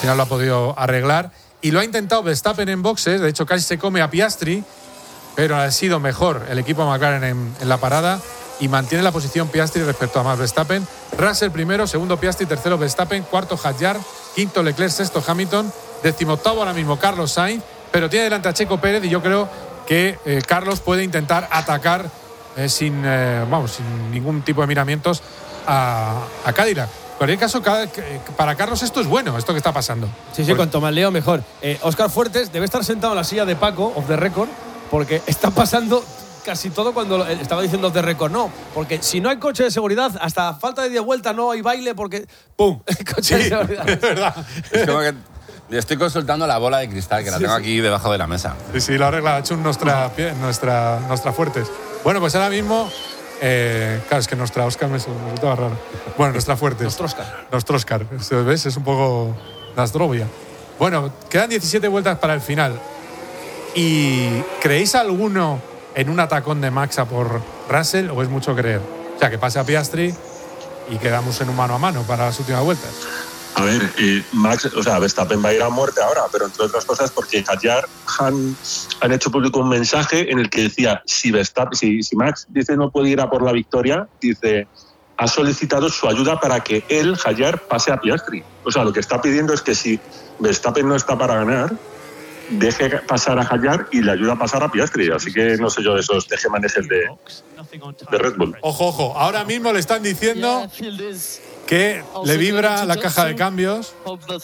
final lo ha podido arreglar. Y lo ha intentado Verstappen en boxes. De hecho, casi se come a Piastri. Pero ha sido mejor el equipo McLaren en la parada. Y mantiene la posición Piastri respecto a Max Verstappen. Russell primero, segundo Piastri, tercero Verstappen, cuarto Hadjar, quinto Leclerc, sexto Hamilton, 18º ahora mismo Carlos Sainz. Pero tiene delante a Checo Pérez y yo creo que Carlos puede intentar atacar sin ningún tipo de miramientos a Cadillac. En cualquier caso, para Carlos esto es bueno, esto que está pasando. Sí, cuanto más leo, mejor. Óscar Fuertes debe estar sentado en la silla de Paco, off the record, porque está pasando casi todo cuando estaba diciendo off the record. No, porque si no hay coche de seguridad, hasta falta de 10 vueltas no hay baile porque ¡pum! El coche de seguridad. Es verdad. Es como que estoy consultando la bola de cristal, que la tengo aquí debajo de la mesa. Sí, la arregla, ha hecho nuestra Fuertes. Bueno, pues ahora mismo, claro, es que nuestra Oscar me resultaba raro. Bueno, nuestra Fuertes. Nuestro Oscar. ¿Ves? Es un poco Nasdrovia. Bueno, quedan 17 vueltas para el final. ¿Y creéis alguno en un atacón de Max a por Russell o es mucho creer? O sea, que pase a Piastri y quedamos en un mano a mano para las últimas vueltas. A ver, Max, o sea, Verstappen va a ir a muerte ahora, pero entre otras cosas porque Hadjar han hecho público un mensaje en el que decía, si Max dice no puede ir a por la victoria, dice, ha solicitado su ayuda para que él, Hadjar, pase a Piastri. O sea, lo que está pidiendo es que si Verstappen no está para ganar, deje pasar a Hadjar y le ayuda a pasar a Piastri. Así que no sé yo de esos tejemanes de Red Bull. Ojo, ahora mismo le están diciendo que le vibra la caja de cambios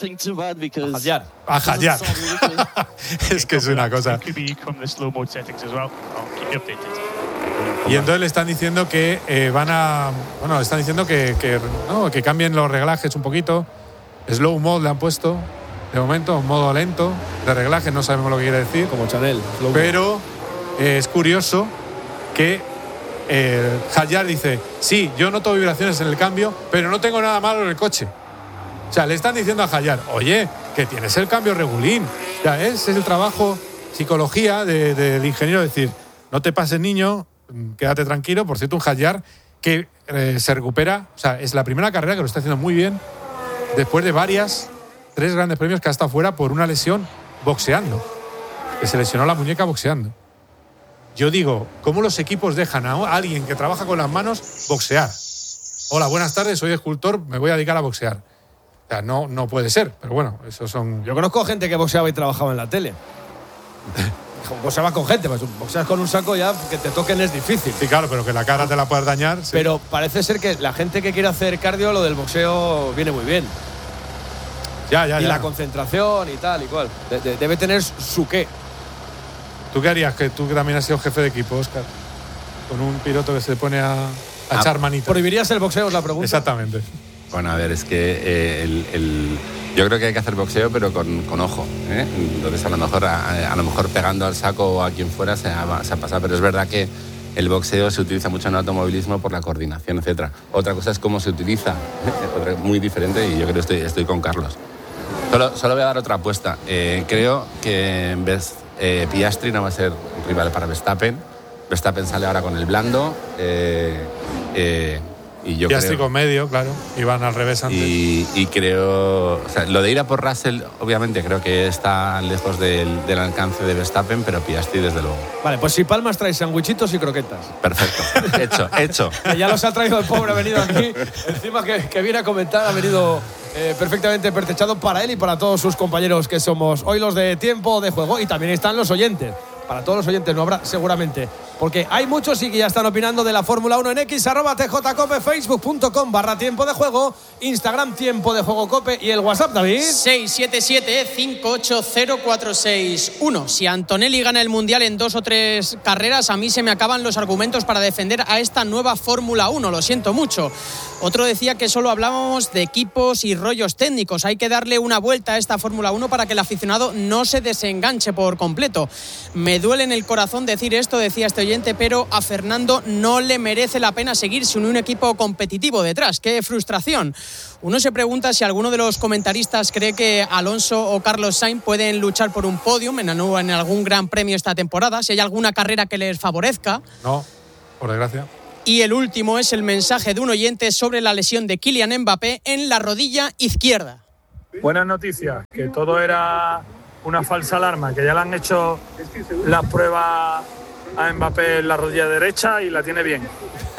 a Hadjar. Es que es una cosa. Y entonces le están diciendo que le están diciendo que cambien los reglajes un poquito. Slow mode le han puesto. De momento, un modo lento de reglaje, no sabemos lo que quiere decir. Como Chanel. Pero es curioso que Hadjar dice, sí, yo noto vibraciones en el cambio, pero no tengo nada malo en el coche. O sea, le están diciendo a Hadjar, oye, que tienes el cambio regulín. O sea, ese es el trabajo, psicología del ingeniero, decir, no te pases, niño, quédate tranquilo. Por cierto, un Hadjar que se recupera, o sea, es la primera carrera que lo está haciendo muy bien, después de 3 grandes premios que ha estado fuera por una lesión boxeando, que se lesionó la muñeca boxeando. Yo digo, ¿cómo los equipos dejan a alguien que trabaja con las manos boxear? Hola, buenas tardes, soy escultor, me voy a dedicar a boxear. O sea, no puede ser, pero bueno, esos son... Yo conozco gente que boxeaba y trabajaba en la tele. Boxeaba con gente, pues boxeas con un saco ya, que te toquen es difícil. Sí, claro, pero que la cara te la puedes dañar. Sí. Pero parece ser que la gente que quiere hacer cardio, lo del boxeo viene muy bien. Ya. Y la concentración y tal y cual. Debe tener su qué. ¿Tú qué harías? Que tú que también has sido jefe de equipo, Óscar, con un piloto que se pone a echar manitas. ¿Prohibirías el boxeo? Es la pregunta. Exactamente. Bueno, a ver, es que yo creo que hay que hacer boxeo, pero con ojo, ¿eh? Entonces, a lo mejor pegando al saco o a quien fuera se ha pasado, pero es verdad que el boxeo se utiliza mucho en el automovilismo por la coordinación, etcétera. Otra cosa es cómo se utiliza, otra muy diferente, y yo creo que estoy con Carlos. Solo voy a dar otra apuesta. Creo que en vez Piastri no va a ser rival para Verstappen. Verstappen sale ahora con el blando. Y yo Piastri creo, con medio, claro. Y van al revés antes. Y creo... O sea, lo de ir a por Russell, obviamente, creo que está lejos del alcance de Verstappen, pero Piastri, desde luego. Vale, pues si palmas traes sandwichitos y croquetas. Perfecto. Hecho. Que ya los ha traído el pobre, ha venido aquí. Encima que viene a comentar, ha venido perfectamente pertrechado para él y para todos sus compañeros que somos hoy los de Tiempo de Juego. Y también están los oyentes. Para todos los oyentes no habrá, seguramente. Porque hay muchos y que ya están opinando de la Fórmula 1 en X, @TJCope, Facebook.com/Tiempo de Juego, Instagram Tiempo de Juego Cope y el WhatsApp, David. 677-580-461. Si Antonelli gana el Mundial en 2 o 3 carreras, a mí se me acaban los argumentos para defender a esta nueva Fórmula 1. Lo siento mucho. Otro decía que solo hablábamos de equipos y rollos técnicos. Hay que darle una vuelta a esta Fórmula 1 para que el aficionado no se desenganche por completo. Me duele en el corazón decir esto, decía este oyente, pero a Fernando no le merece la pena seguir sin un equipo competitivo detrás. ¡Qué frustración! Uno se pregunta si alguno de los comentaristas cree que Alonso o Carlos Sainz pueden luchar por un podium en algún gran premio esta temporada, si hay alguna carrera que les favorezca. No, por desgracia. Y el último es el mensaje de un oyente sobre la lesión de Kylian Mbappé en la rodilla izquierda. Buenas noticias, que todo era una falsa alarma, que ya le han hecho las pruebas a Mbappé en la rodilla derecha y la tiene bien.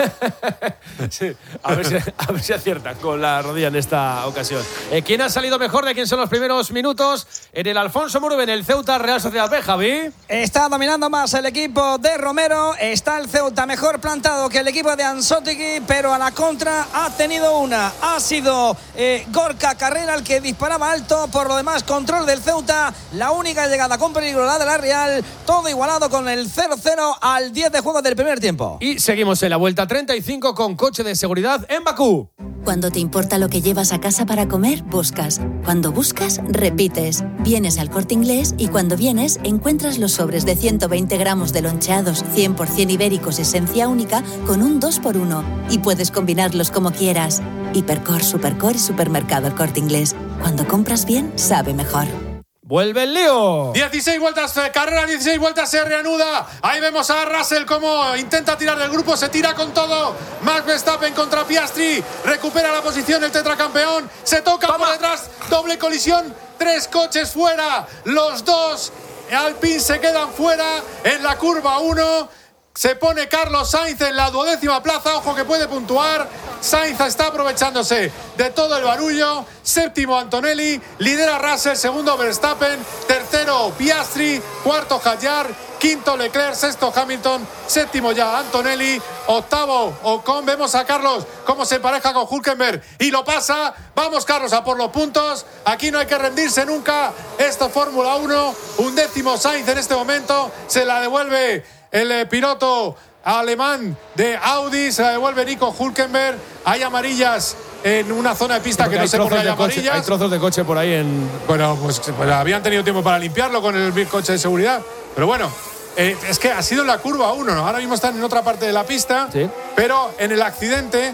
Sí, a ver si aciertan con la rodilla en esta ocasión. ¿Quién ha salido mejor? ¿De quién son los primeros minutos? En el Alfonso Murube, en el Ceuta Real Sociedad B, Javi. Está dominando más el equipo de Romero. Está el Ceuta mejor plantado que el equipo de Ansótegui, pero a la contra ha tenido una. Ha sido Gorka Carrera el que disparaba alto. Por lo demás, control del Ceuta. La única llegada con peligro, la de la Real. Todo igualado con el 0-0 al 10 de juego del primer tiempo. Y seguimos en la vuelta 35 con coche de seguridad en Bakú. Cuando te importa lo que llevas a casa para comer, buscas. Cuando buscas, repites. Vienes al Corte Inglés y cuando vienes, encuentras los sobres de 120 gramos de loncheados 100% ibéricos esencia única con un 2x1. Y puedes combinarlos como quieras. Hipercor, Supercor y Supermercado El Corte Inglés. Cuando compras bien, sabe mejor. ¡Vuelve el lío! 16 vueltas, carrera 16 vueltas, se reanuda. Ahí vemos a Russell como intenta tirar del grupo, se tira con todo. Max Verstappen contra Piastri, recupera la posición el tetracampeón, se toca por detrás, doble colisión, 3 coches fuera, los 2 Alpine se quedan fuera en la curva 1. Se pone Carlos Sainz en la 12ª plaza, ojo que puede puntuar. Sainz está aprovechándose de todo el barullo. 7º Antonelli, lidera Russell, 2º Verstappen, 3º Piastri, 4º Hadjar, 5º Leclerc, 6º Hamilton, 7º ya Antonelli, 8º Ocon. Vemos a Carlos cómo se empareja con Hülkenberg y lo pasa. Vamos Carlos a por los puntos. Aquí no hay que rendirse nunca. Esto es Fórmula 1. 11º Sainz en este momento. Se la devuelve el piloto alemán de Audi, se la devuelve Nico Hülkenberg. Hay amarillas en una zona de pista que no sé por qué hay amarillas. Hay trozos de coche por ahí en... Bueno, pues habían tenido tiempo para limpiarlo con el coche de seguridad. Pero bueno, es que ha sido en la curva 1, ¿no? Ahora mismo están en otra parte de la pista, sí. Pero en el accidente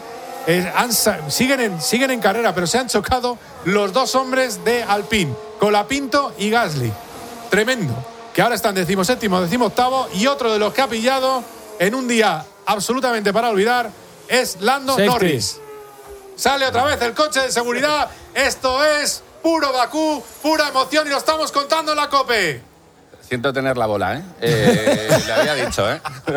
siguen en carrera, pero se han chocado los 2 hombres de Alpine, Colapinto y Gasly. Tremendo. Que ahora están 17º, 18º, y otro de los que ha pillado en un día absolutamente para olvidar es Lando Norris. Sale otra vez el coche de seguridad. Esto es puro Bakú, pura emoción y lo estamos contando en la COPE. Siento tener la bola, le había dicho,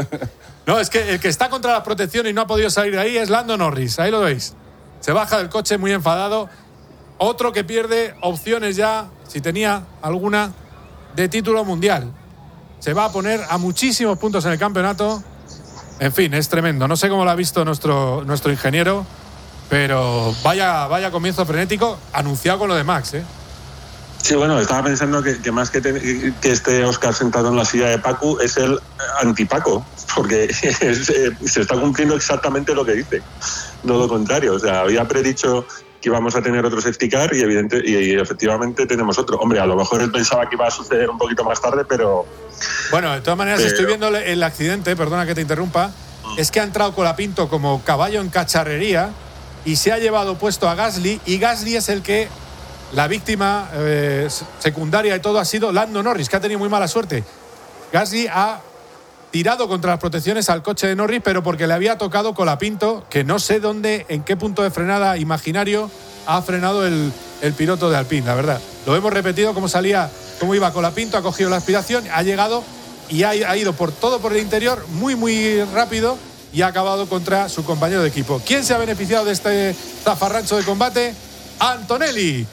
No, es que el que está contra la protección y no ha podido salir de ahí es Lando Norris. Ahí lo veis. Se baja del coche muy enfadado. Otro que pierde opciones ya, si tenía alguna, de título mundial. Se va a poner a muchísimos puntos en el campeonato. En fin, es tremendo. No sé cómo lo ha visto nuestro ingeniero, pero vaya comienzo frenético anunciado con lo de Max, Sí, bueno, estaba pensando que más que esté Óscar sentado en la silla de Paco es el anti-Paco, porque se está cumpliendo exactamente lo que dice, no lo contrario. O sea, había predicho que íbamos a tener otro safety car y efectivamente tenemos otro. Hombre, a lo mejor él pensaba que iba a suceder un poquito más tarde, pero... Bueno, de todas maneras, estoy viendo el accidente, perdona que te interrumpa, es que ha entrado Colapinto como caballo en cacharrería y se ha llevado puesto a Gasly, y Gasly es el que, la víctima secundaria de todo ha sido Lando Norris, que ha tenido muy mala suerte. Gasly ha tirado contra las protecciones al coche de Norris, pero porque le había tocado Colapinto, que no sé dónde, en qué punto de frenada imaginario ha frenado el piloto de Alpine, la verdad. Lo hemos repetido cómo iba Colapinto, ha cogido la aspiración, ha llegado y ha ido por el interior muy, muy rápido y ha acabado contra su compañero de equipo. ¿Quién se ha beneficiado de este zafarrancho de combate? Antonelli,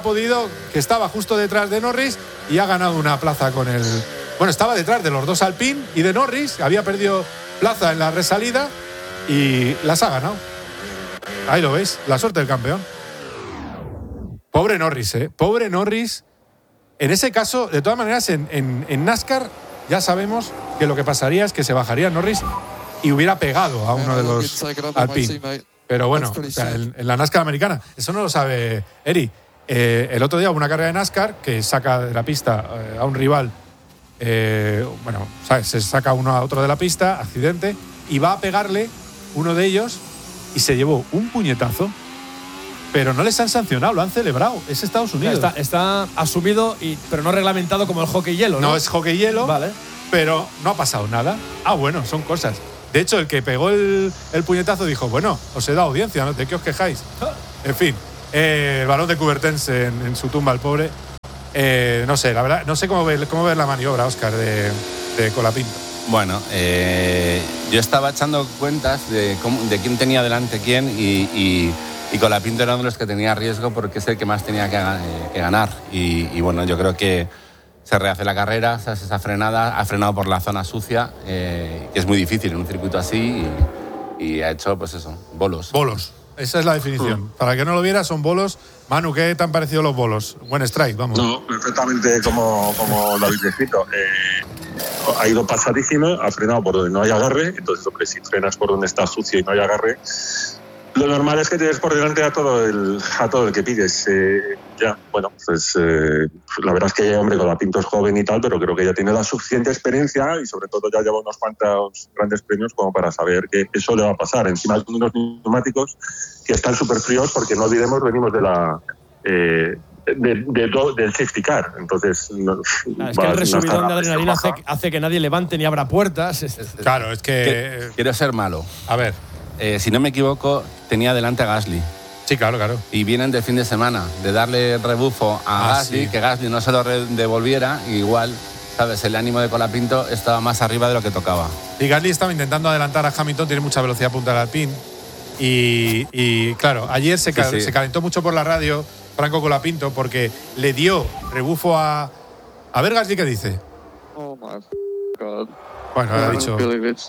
que estaba justo detrás de Norris y ha ganado una plaza con el... Bueno, estaba detrás de los 2 Alpine y de Norris, había perdido plaza en la resalida y las ha ganado. Ahí lo veis, la suerte del campeón. Pobre Norris, Pobre Norris. En ese caso, de todas maneras, en NASCAR ya sabemos que lo que pasaría es que se bajaría Norris y hubiera pegado a uno de los Alpine. Pero bueno, o sea, en la NASCAR americana, eso no lo sabe Eri. El otro día hubo una carrera de NASCAR que saca de la pista a un rival. ¿sabes? Se saca uno a otro de la pista, accidente, y va a pegarle uno de ellos y se llevó un puñetazo, pero no les han sancionado, lo han celebrado. Es Estados Unidos. Está asumido, pero no reglamentado como el hockey hielo, ¿no? No es hockey hielo, vale, pero no ha pasado nada. Bueno, son cosas. De hecho, el que pegó el puñetazo dijo, bueno, os he dado audiencia, ¿no? ¿De qué os quejáis? En fin, el balón de Coubertin en su tumba, el pobre. No sé, la verdad, no sé cómo ver la maniobra, Óscar, de Colapinto. Bueno, yo estaba echando cuentas de quién tenía delante quién y Colapinto era uno de los que tenía riesgo porque es el que más tenía que ganar. Y bueno, yo creo que se rehace la carrera, esa frenada, ha frenado por la zona sucia, que es muy difícil en un circuito así y ha hecho, pues eso, bolos. Bolos, esa es la definición. Para que no lo viera, son bolos. Manu, ¿qué te han parecido los bolos? Buen strike, vamos. No, perfectamente como lo habéis descrito. Ha ido pasadísimo, ha frenado por donde no hay agarre, entonces, hombre, si frenas por donde está sucio y no hay agarre, lo normal es que tienes por delante a todo el que pides. Bueno, pues la verdad es que, hombre, Colapinto es joven y tal, pero creo que ya tiene la suficiente experiencia y sobre todo ya lleva unos cuantos grandes premios como para saber que eso le va a pasar. Encima son unos neumáticos que están súper fríos porque, no olvidemos, venimos de la... del safety car, entonces es que el resubidón de adrenalina hace que nadie levante ni abra puertas. Claro, es que quiero ser malo. A ver, si no me equivoco, tenía delante a Gasly. Sí, claro. Y vienen del fin de semana de darle rebufo a Gasly, sí, que Gasly no se lo devolviera, y igual, sabes, el ánimo de Colapinto estaba más arriba de lo que tocaba. Y Gasly estaba intentando adelantar a Hamilton, tiene mucha velocidad punta del Alpine y claro, ayer se calentó mucho por la radio Franco Colapinto porque le dio rebufo a ver Gasly qué dice. Oh my God. Bueno, ha dicho.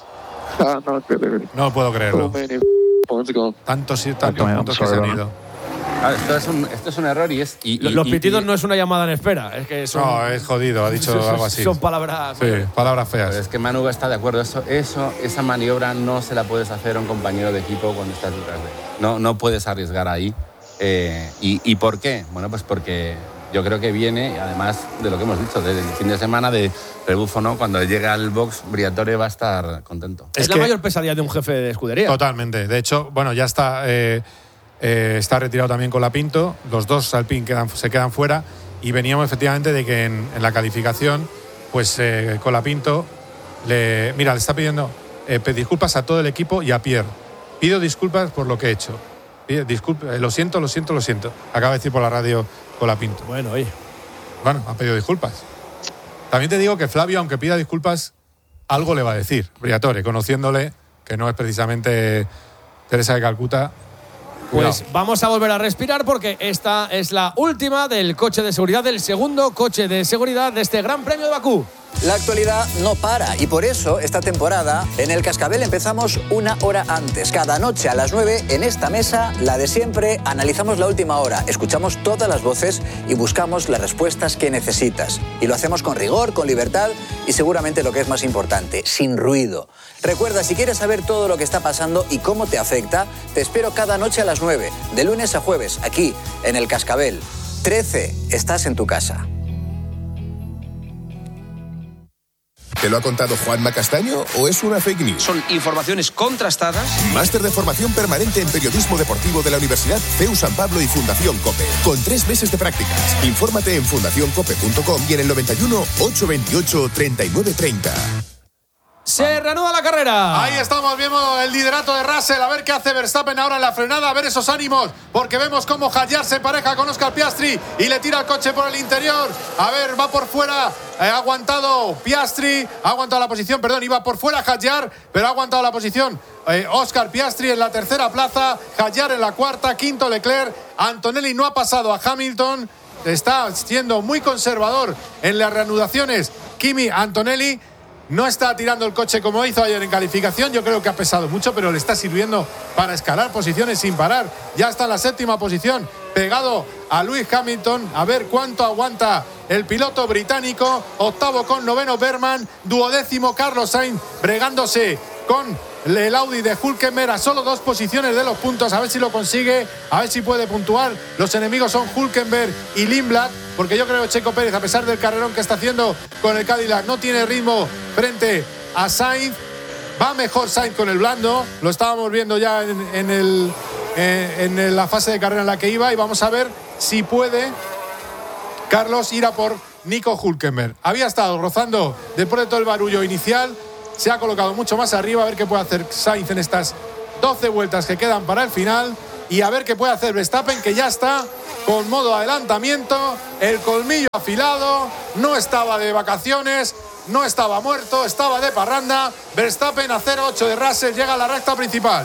No puedo creerlo. Tantos puntos que se han ido. Esto es un error y los pitidos no es una llamada en espera. Es que no, es jodido, ha dicho algo así. Son palabras. Sí, palabras feas. Pero es que Manu está de acuerdo. Esa maniobra no se la puedes hacer a un compañero de equipo cuando estás detrás de él. No puedes arriesgar ahí. ¿Y por qué? Bueno, pues porque yo creo que viene, además de lo que hemos dicho, desde el fin de semana de rebufo, ¿no? Cuando llega al box, Briatore va a estar contento. Es la mayor pesadilla de un jefe de escudería. Totalmente. De hecho, bueno, ya está retirado también Colapinto. Los dos Alpine se quedan fuera. Y veníamos efectivamente de que en la calificación, pues Colapinto le está pidiendo disculpas a todo el equipo y a Pierre. Pido disculpas por lo que he hecho. Disculpe, lo siento. Acaba de decir por la radio Colapinto. Bueno, ha pedido disculpas. También te digo que Flavio, aunque pida disculpas, algo le va a decir. Briatore, conociéndole, que no es precisamente Teresa de Calcuta. Pues Cuidado. vamos a volver a respirar porque esta es la última del coche de seguridad, del segundo coche de seguridad de este Gran Premio de Bakú. La actualidad no para y por eso esta temporada en el Cascabel empezamos una hora antes. Cada noche a las 9 en esta mesa, la de siempre, analizamos la última hora, escuchamos todas las voces y buscamos las respuestas que necesitas. Y lo hacemos con rigor, con libertad y seguramente lo que es más importante, sin ruido. Recuerda, si quieres saber todo lo que está pasando y cómo te afecta, te espero cada noche a las 9, de lunes a jueves, aquí en el Cascabel. 13, estás en tu casa. ¿Te lo ha contado Juanma Castaño o es una fake news? Son informaciones contrastadas. Máster de formación permanente en periodismo deportivo de la Universidad CEU San Pablo y Fundación COPE. Con 3 meses de prácticas. Infórmate en fundacioncope.com y en el 91 828 3930. Se reanuda la carrera. Ahí estamos viendo el liderato de Russell. A ver qué hace Verstappen ahora en la frenada. A ver esos ánimos. Porque vemos cómo Hadjar se empareja con Oscar Piastri y le tira el coche por el interior. A ver, va por fuera. Ha aguantado Piastri. Ha aguantado la posición. Perdón, iba por fuera Hadjar, pero ha aguantado la posición. Oscar Piastri en la tercera plaza. Hadjar en la cuarta. Quinto Leclerc. Antonelli no ha pasado a Hamilton. Está siendo muy conservador en las reanudaciones. Kimi Antonelli. No está tirando el coche como hizo ayer en calificación. Yo creo que ha pesado mucho, pero le está sirviendo para escalar posiciones sin parar. Ya está en la séptima posición, pegado a Lewis Hamilton. A ver cuánto aguanta el piloto británico. Octavo con noveno Berman. Duodécimo Carlos Sainz, bregándose con el Audi de Hülkenberg a solo 2 posiciones de los puntos. A ver si lo consigue, a ver si puede puntuar. Los enemigos son Hülkenberg y Lindblad, porque yo creo que Checo Pérez, a pesar del carrerón que está haciendo con el Cadillac, no tiene ritmo frente a Sainz. Va mejor Sainz con el blando. Lo estábamos viendo ya en la fase de carrera en la que iba. Y vamos a ver si puede Carlos ir a por Nico Hülkenberg. Había estado rozando después de todo el barullo inicial. Se ha colocado mucho más arriba. A ver qué puede hacer Sainz en estas 12 vueltas que quedan para el final. y a ver qué puede hacer Verstappen, que ya está con modo adelantamiento, el colmillo afilado, no estaba de vacaciones, no estaba muerto, estaba de parranda. Verstappen a 0,8 de Russell, llega a la recta principal.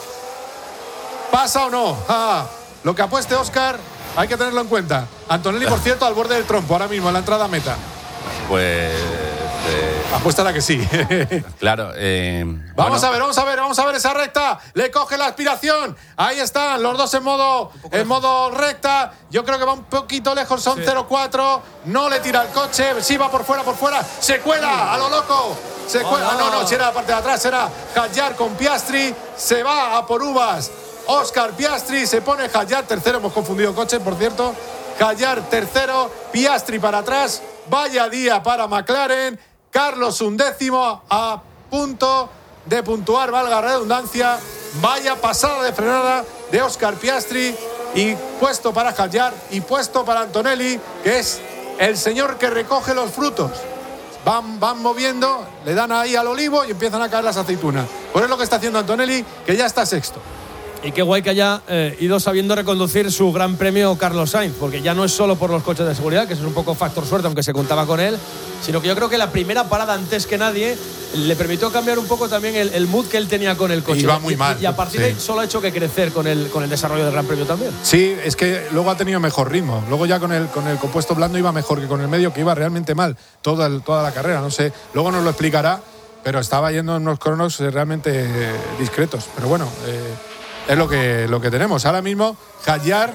¿Pasa o no? Lo que apueste Óscar hay que tenerlo en cuenta. Antonelli, por cierto, al borde del trompo ahora mismo en la entrada a meta. Pues apuesta a que sí. Claro. Vamos a ver esa recta. Le coge la aspiración. Ahí están los dos en modo recta. Yo creo que va un poquito lejos, son 0,4. No le tira el coche. Sí, va por fuera. Se cuela a lo loco. Se cuela. No, si era la parte de atrás, era Hadjar con Piastri. Se va a por uvas. Oscar Piastri, se pone Hadjar tercero. Hemos confundido coche, por cierto. Hadjar tercero. Piastri para atrás. Vaya día para McLaren. Carlos 11º, a punto de puntuar, valga la redundancia. Vaya pasada de frenada de Oscar Piastri. Y puesto para Hadjar y puesto para Antonelli, que es el señor que recoge los frutos. Van moviendo, le dan ahí al olivo y empiezan a caer las aceitunas. Pues es lo que está haciendo Antonelli, que ya está sexto. Y qué guay que haya ido sabiendo reconducir su gran premio Carlos Sainz, porque ya no es solo por los coches de seguridad, que eso es un poco factor suerte, aunque se contaba con él, sino que yo creo que la primera parada antes que nadie le permitió cambiar un poco también el mood que él tenía con el coche. Iba muy mal. Y a partir de ahí solo ha hecho que crecer con el desarrollo del gran premio también. Sí, es que luego ha tenido mejor ritmo. Luego ya con el compuesto blando iba mejor que con el medio, que iba realmente mal toda la carrera. No sé, luego nos lo explicará, pero estaba yendo en unos cronos realmente discretos. Pero bueno, es lo que tenemos. Ahora mismo, Hadjar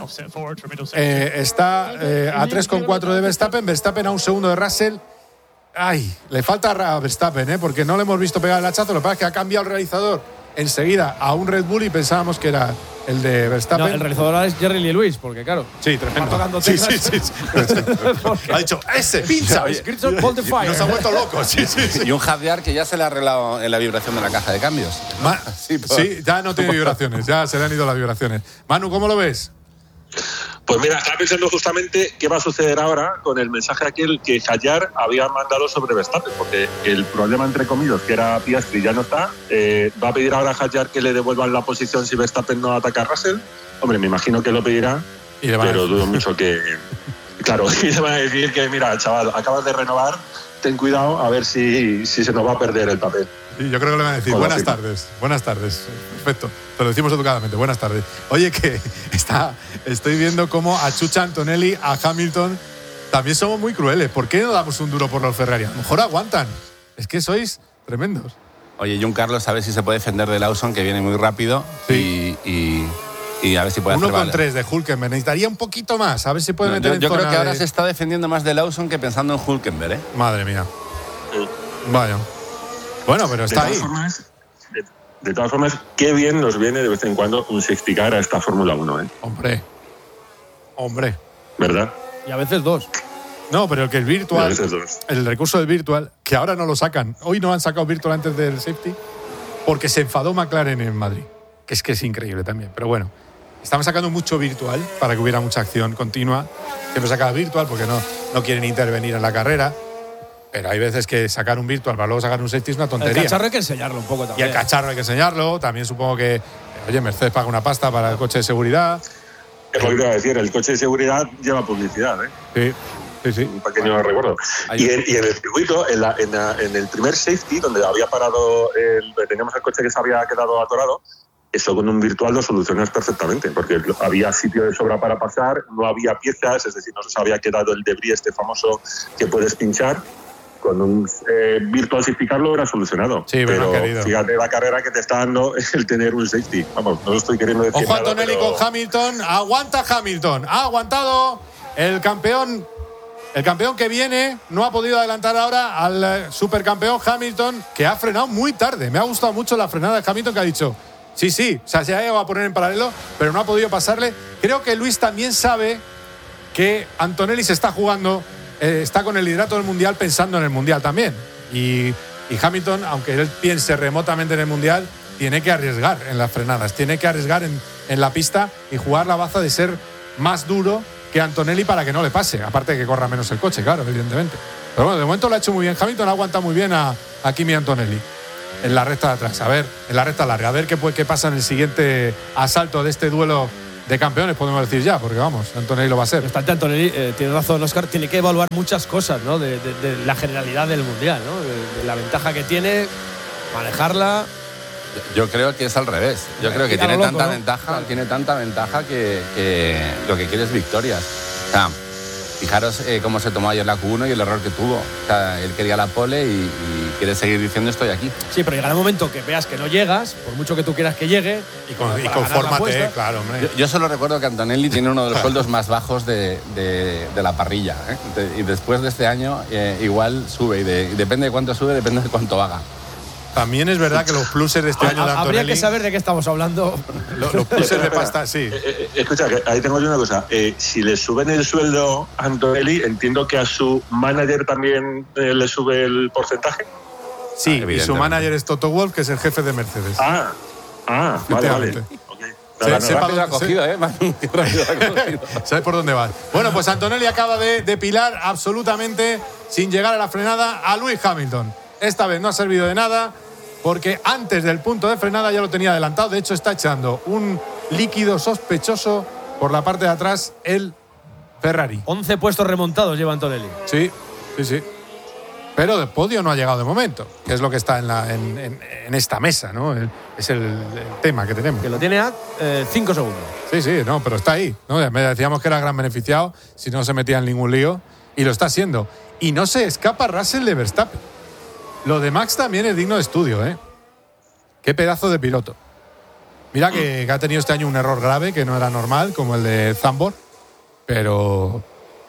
está a 3,4 de Verstappen. Verstappen a un segundo de Russell. Ay, le falta a Verstappen, porque no le hemos visto pegar el hachazo. Lo que pasa es que ha cambiado el realizador enseguida a un Red Bull y pensábamos que era el de Verstappen. No, el realizador ahora es Jerry Lee Lewis, porque claro. Sí, tremendo. Sí. Ha dicho, ese pinza. Nos ha vuelto locos. Sí. Y un Hadjar que ya se le ha arreglado en la vibración de la caja de cambios. Sí, ya no tiene vibraciones, ya se le han ido las vibraciones. Manu, ¿cómo lo ves? Pues mira, estaba pensando justamente qué va a suceder ahora con el mensaje aquel que Hadjar había mandado sobre Verstappen, porque el problema, entre comillas, que era Piastri, ya no está. Va a pedir ahora a Hadjar que le devuelvan la posición si Verstappen no ataca a Russell. Hombre, me imagino que lo pedirá, pero dudo mucho que… Claro, y le van a decir que, mira, chaval, acabas de renovar, ten cuidado a ver si se nos va a perder el papel. Sí, yo creo que le van a decir buenas tardes. Perfecto, te lo decimos educadamente, buenas tardes. Oye, que estoy viendo cómo achucha Antonelli a Hamilton. También somos muy crueles. ¿Por qué no damos un duro por los Ferrari? A lo mejor aguantan. Es que sois tremendos. Oye, John Carlos, a ver si se puede defender de Lawson, que viene muy rápido. Sí. Y a ver si puede hacer 1,3 de Hülkenberg. Necesitaría un poquito más. A ver si puede meter en Yo zona creo que ahora se está defendiendo más de Lawson que pensando en Hülkenberg, ¿eh? Madre mía. Vaya. Bueno, pero está ahí. De todas formas, qué bien nos viene de vez en cuando un safety car a esta Fórmula 1, ¿eh? Hombre. ¿Verdad? Y a veces dos. No, pero que el virtual, el recurso del virtual, que ahora no lo sacan. Hoy no han sacado virtual antes del safety porque se enfadó McLaren en Madrid. Que es increíble también. Pero bueno, estamos sacando mucho virtual para que hubiera mucha acción continua. Siempre saca virtual porque no quieren intervenir en la carrera. Pero hay veces que sacar un virtual para luego sacar un safety es una tontería. El cacharro hay que enseñarlo un poco también. Y el cacharro hay que enseñarlo. También supongo que, oye, Mercedes paga una pasta para el coche de seguridad. Es lo que te iba a decir, el coche de seguridad lleva publicidad, ¿eh? Sí. Un pequeño recuerdo. Y en el circuito, en el primer safety, donde había parado, teníamos el coche que se había quedado atorado, eso con un virtual lo solucionas perfectamente, porque había sitio de sobra para pasar, no había piezas, es decir, no se había quedado el debris este famoso que puedes pinchar. Con un virtual safety car lo hubiera solucionado. Sí, pero fíjate la carrera que te está dando el tener un safety. Vamos, no lo estoy queriendo decir. Ojo, Antonelli con Hamilton. Aguanta Hamilton. Ha aguantado el campeón. El campeón que viene no ha podido adelantar ahora al supercampeón Hamilton, que ha frenado muy tarde. Me ha gustado mucho la frenada de Hamilton, que ha dicho sí. O sea, se ha llegado a poner en paralelo, pero no ha podido pasarle. Creo que Luis también sabe que Antonelli se está jugando. Está con el liderato del Mundial pensando en el Mundial también. Y Hamilton, aunque él piense remotamente en el Mundial, tiene que arriesgar en las frenadas, tiene que arriesgar en la pista y jugar la baza de ser más duro que Antonelli para que no le pase. Aparte de que corra menos el coche, claro, evidentemente. Pero bueno, de momento lo ha hecho muy bien. Hamilton aguanta muy bien a Kimi Antonelli. en la recta de atrás, en la recta larga, a ver qué pasa en el siguiente asalto de este duelo de campeones, podemos decir ya, porque vamos, Antonelli lo va a ser. Bastante Antonelli, tiene razón Óscar, tiene que evaluar muchas cosas, ¿no? De la generalidad del Mundial, ¿no? De la ventaja que tiene, manejarla. Yo creo que es al revés. Yo creo que tiene loco, tanta ¿no? ventaja, Claro. Tiene tanta ventaja que lo que quiere es victorias. O sea, fijaros cómo se tomó ayer la Q1 y el error que tuvo. O sea, él quería la pole y quiere seguir diciendo estoy aquí. Sí, pero llegará un momento que veas que no llegas, por mucho que tú quieras que llegue. Y confórmate, claro, hombre. Yo solo recuerdo que Antonelli tiene uno de los sueldos más bajos de la parrilla. Y después de este año igual sube. Y depende de cuánto sube, depende de cuánto haga. También es verdad que los pluses de este año de Antonelli… Habría que saber de qué estamos hablando. Los pluses de pasta, sí. Escucha, que ahí tengo yo una cosa. Si le suben el sueldo a Antonelli, entiendo que a su manager también le sube el porcentaje. Sí, y su manager es Toto Wolff, que es el jefe de Mercedes. Vale. Rápido ha cogido, ¿Sabes por dónde va? Bueno, pues Antonelli acaba de depilar absolutamente, sin llegar a la frenada, a Lewis Hamilton. Esta vez no ha servido de nada, porque antes del punto de frenada ya lo tenía adelantado. De hecho, está echando un líquido sospechoso por la parte de atrás el Ferrari. 11 puestos remontados lleva Antonelli. Sí. Pero del podio no ha llegado de momento, que es lo que está en esta mesa, ¿no? Es el tema que tenemos. Que lo tiene a 5 segundos. Sí, no, pero está ahí, ¿no? Decíamos que era gran beneficiado si no se metía en ningún lío, y lo está haciendo. Y no se escapa Russell de Verstappen. Lo de Max también es digno de estudio, ¿eh? Qué pedazo de piloto. Mira que ha tenido este año un error grave que no era normal, como el de Zandvoort, pero…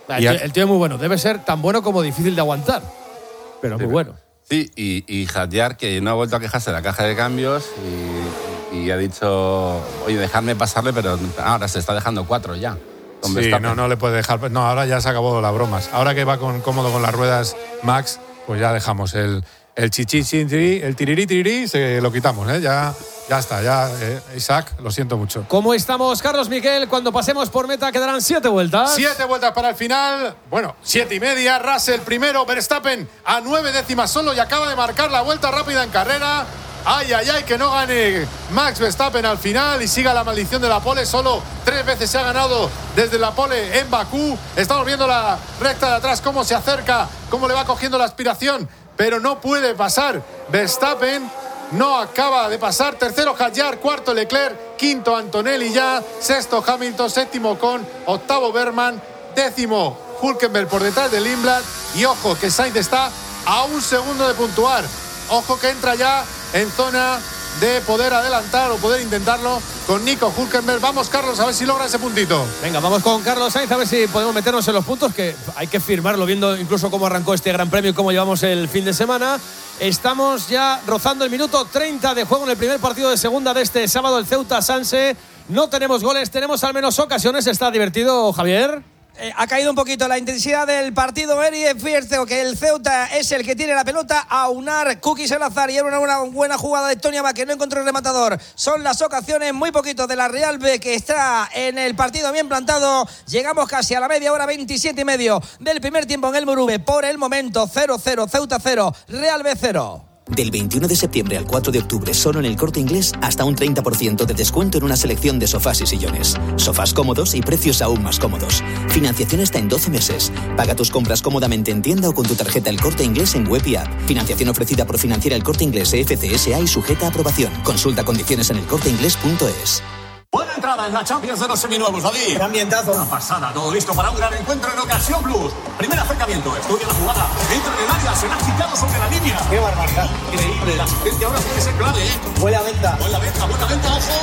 El tío es muy bueno. Debe ser tan bueno como difícil de aguantar, pero muy bueno. Sí, y Hadjar, que no ha vuelto a quejarse de la caja de cambios y ha dicho, oye, dejadme pasarle, pero ahora se está dejando 4 ya. Sí, no le puede dejar… No, ahora ya se acabó las bromas. Ahora que va cómodo con las ruedas Max, pues ya dejamos el chichichi, el tirirí, se lo quitamos, ¿eh? Ya está, Isaac, lo siento mucho. ¿Cómo estamos, Carlos Miquel? Cuando pasemos por meta quedarán 7 vueltas. 7 vueltas para el final. Bueno, 7:30. Russell primero, Verstappen a 9 décimas solo y acaba de marcar la vuelta rápida en carrera. Ay, que no gane Max Verstappen al final y siga la maldición de la pole. Solo 3 veces se ha ganado desde la pole en Bakú. Estamos viendo la recta de atrás, cómo se acerca, cómo le va cogiendo la aspiración, pero no puede pasar Verstappen. No acaba de pasar. Tercero Hadjar, cuarto Leclerc, quinto Antonelli ya, sexto Hamilton, séptimo Ocon, octavo Berman, décimo Hülkenberg por detrás de Lindblad. Y ojo que Sainz está a 1 segundo de puntuar. Ojo que entra ya en zona de poder adelantar o poder intentarlo con Nico Hülkenberg. Vamos, Carlos, a ver si logra ese puntito. Venga, vamos con Carlos Sainz a ver si podemos meternos en los puntos, que hay que firmarlo viendo incluso cómo arrancó este Gran Premio y cómo llevamos el fin de semana. Estamos ya rozando el minuto 30 de juego en el primer partido de segunda de este sábado, el Ceuta Sanse. No tenemos goles, tenemos al menos ocasiones. ¿Está divertido, Javier? Ha caído un poquito la intensidad del partido, Eri. Es cierto que el Ceuta es el que tiene la pelota. Aunar, Kuki Salazar y era una buena jugada de Tony Abad, que no encontró el rematador. Son las ocasiones, muy poquito de la Real B, que está en el partido bien plantado. Llegamos casi a la media hora, 27:30 del primer tiempo en el Murube. Por el momento 0-0, Ceuta 0, Real B 0. Del 21 de septiembre al 4 de octubre, solo en El Corte Inglés, hasta un 30% de descuento en una selección de sofás y sillones. Sofás cómodos y precios aún más cómodos. Financiación hasta en 12 meses. Paga tus compras cómodamente en tienda o con tu tarjeta El Corte Inglés en web y app. Financiación ofrecida por Financiera El Corte Inglés FCSA y sujeta a aprobación. Consulta condiciones en elcorteinglés.es. Buena entrada en la Champions de los seminuevos, David. Gran ambientazo. Una pasada, todo listo para un gran encuentro en Ocasión Plus. Primer acercamiento, estudia la jugada, entra en el área, se la ha quitado sobre la línea. Qué barbaridad. Increíble, la asistencia ahora puede ser clave, ¿eh? Huele a venta. Buena venta, ojo.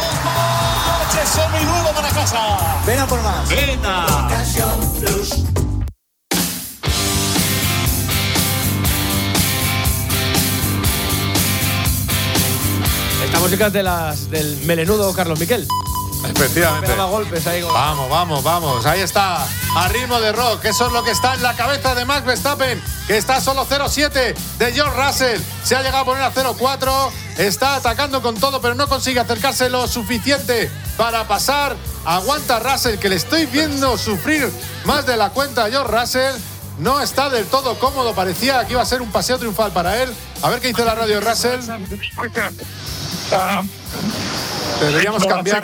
¡Coche seminuevo para casa! Ven a por más. Venga. Ocasión Plus. Esta música es del melenudo Carlos Miquel. Efectivamente. Pegaba golpes ahí. Vamos. Ahí está. A ritmo de rock. Eso es lo que está en la cabeza de Max Verstappen, que está solo 0-7 de George Russell. Se ha llegado a poner a 0-4. Está atacando con todo, pero no consigue acercarse lo suficiente para pasar. Aguanta Russell, que le estoy viendo sufrir más de la cuenta a George Russell. no está del todo cómodo. Parecía que iba a ser un paseo triunfal para él. A ver qué dice la radio Russell. Deberíamos cambiar.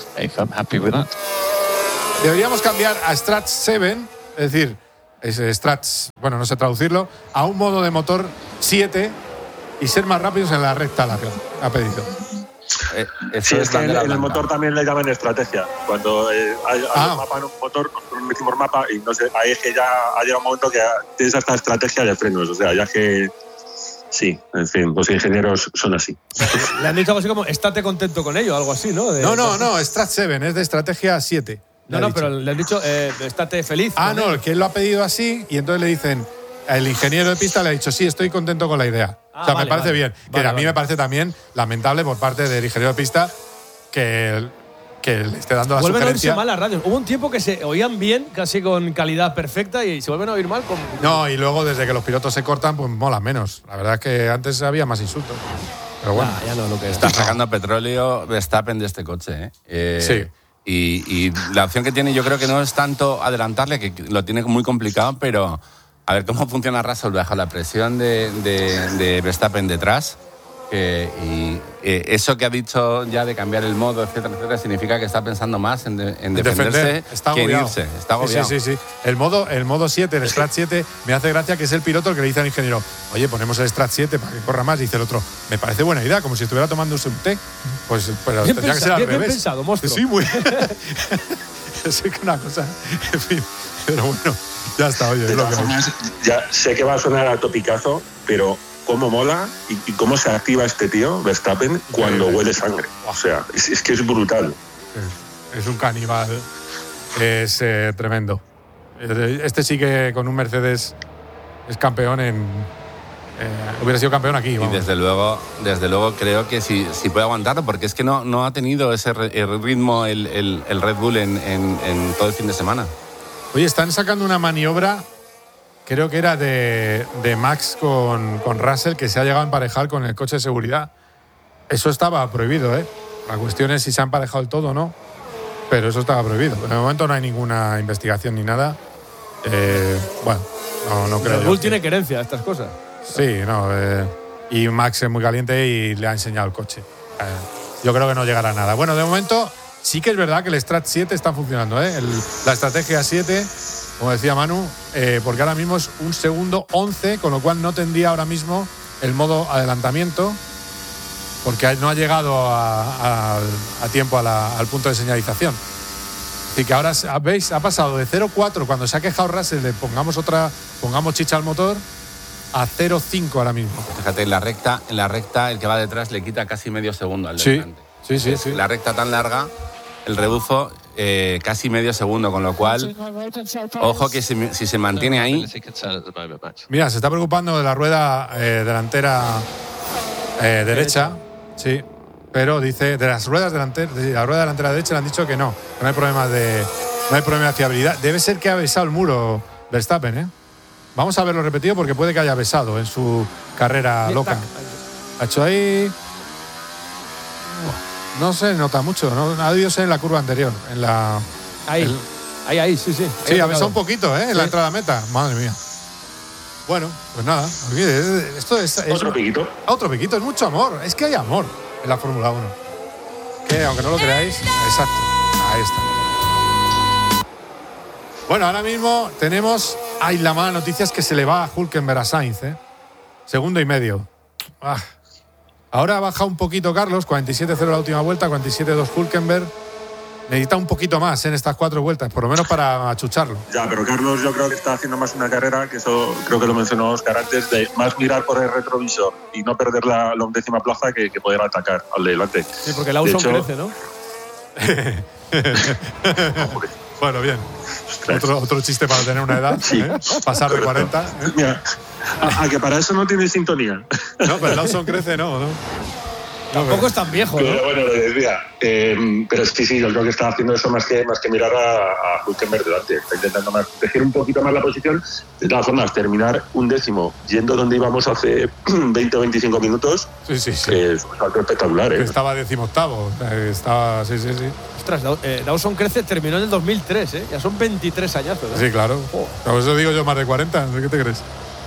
Deberíamos cambiar a Strats 7, es decir, Strats, bueno, no sé traducirlo, a un modo de motor 7 y ser más rápidos en la recta larga, ha pedido. Sí, es que en el motor también le llaman estrategia. Cuando hay un mapa en un motor, nosotros metimos mapa y no sé, ahí es que ya ha llegado un momento que tienes hasta estrategia de frenos. O sea, ya que sí, en fin, los ingenieros son así. Le han dicho algo así como, estate contento con ello, algo así, ¿no? No, Strat 7, es de estrategia 7. No, pero le han dicho, estate feliz. No, que él lo ha pedido así y entonces le dicen, el ingeniero de pista le ha dicho, sí, estoy contento con la idea. O sea, me parece bien. Que a mí me parece también lamentable por parte del ingeniero de pista que le esté dando la vuelven sugerencia. Vuelven a oírse mal las radios. Hubo un tiempo que se oían bien, casi con calidad perfecta, y se vuelven a oír mal. No, y luego desde que los pilotos se cortan, pues mola menos. La verdad es que antes había más insultos. Pero bueno. Ya no, lo que está sacando petróleo Verstappen de este coche. Sí. Y la opción que tiene yo creo que no es tanto adelantarle, que lo tiene muy complicado, pero a ver cómo funciona Russell bajo la presión de Verstappen detrás. Y eso que ha dicho ya de cambiar el modo, etcétera, significa que está pensando más en defenderse que en irse. Está agobiado. Sí. El modo 7, el Strat 7, me hace gracia que es el piloto el que le dice al ingeniero, oye, ponemos el Strat 7 para que corra más. Y dice el otro, me parece buena idea, como si estuviera tomándose un té. Pues, pero bien tendría que ser al revés. Bien pensado, monstruo. Sí, muy es que una cosa, en fin, pero bueno, ya está, oye. De todas formas, ya sé que va a sonar a topicazo, pero cómo mola y cómo se activa este tío, Verstappen, cuando huele sangre. O sea, es que es brutal. Es un caníbal. Es tremendo. Este sí que con un Mercedes es campeón hubiera sido campeón aquí. Vamos. Y desde luego creo que sí puede aguantarlo, porque es que no ha tenido ese ritmo el Red Bull en todo el fin de semana. Oye, están sacando una maniobra, creo que era de Max con Russell, que se ha llegado a emparejar con el coche de seguridad. Eso estaba prohibido, ¿eh? La cuestión es si se ha emparejado el todo o no, pero eso estaba prohibido. De momento no hay ninguna investigación ni nada. Bueno, no creo. El Red Bull tiene querencia a estas cosas. Sí, no. Y Max es muy caliente y le ha enseñado el coche. Yo creo que no llegará a nada. Bueno, de momento sí que es verdad que el Strat 7 está funcionando, ¿eh? La estrategia 7, como decía Manu, porque ahora mismo es 1 segundo 11, con lo cual no tendría ahora mismo el modo adelantamiento, porque no ha llegado a tiempo al punto de señalización. Así que ahora, ¿veis? Ha pasado de 0,4 cuando se ha quejado Russell de pongamos chicha al motor, a 0,5 ahora mismo. Fíjate, en la recta el que va detrás le quita casi medio segundo al de delante. Sí. La recta tan larga, el rebufo casi medio segundo, con lo cual, ojo que si se mantiene ahí. Mira, se está preocupando de la rueda delantera derecha, sí, pero dice de las ruedas delanteras, de la rueda delantera derecha le han dicho que no hay problema de fiabilidad. Debe ser que ha besado el muro Verstappen, ¿eh? Vamos a verlo repetido porque puede que haya besado en su carrera loca. Ha hecho ahí. No se nota mucho, ¿no? Ha debido ser en la curva anterior. Ahí, sí. Sí, ha besado un poquito, ¿eh? En la entrada a meta. Madre mía. Bueno, pues nada. Esto es otro piquito. Otro piquito, es mucho amor. Es que hay amor en la Fórmula 1. Que aunque no lo creáis, exacto. Ahí está. Bueno, ahora mismo tenemos. La mala noticia es que se le va a Hülkenberg a Sainz, ¿eh? 2,5 segundos. Ahora ha bajado un poquito Carlos, 47.0 la última vuelta, 47.2 Hülkenberg. Necesita un poquito más en estas 4 vueltas, por lo menos para achucharlo. Ya, pero Carlos yo creo que está haciendo más una carrera, que eso creo que lo mencionó Oscar antes, de más mirar por el retrovisor y no perder la 11ª plaza que poder atacar al de delante. Sí, porque Lawson crece, ¿no? Bueno, bien. Otro chiste para tener una edad, sí. Pasar de 40. Mira, a que para eso no tiene sintonía. No, pero Lawson crece, no. Tampoco es tan viejo, ¿no? Pero bueno, lo decía. Pero sí, yo creo que está haciendo eso más que mirar a Hülkenberg delante. Está intentando decir un poquito más la posición. De todas formas, terminar un décimo yendo donde íbamos hace 20 o 25 minutos. Sí. Es algo espectacular, ¿eh? Estaba 18º. Estaba, sí. Ostras, Dawson Crecer terminó en el 2003, ¿eh? Ya son 23 añazos. ¿eh? Sí, claro. Por eso digo yo más de 40. ¿Qué te crees?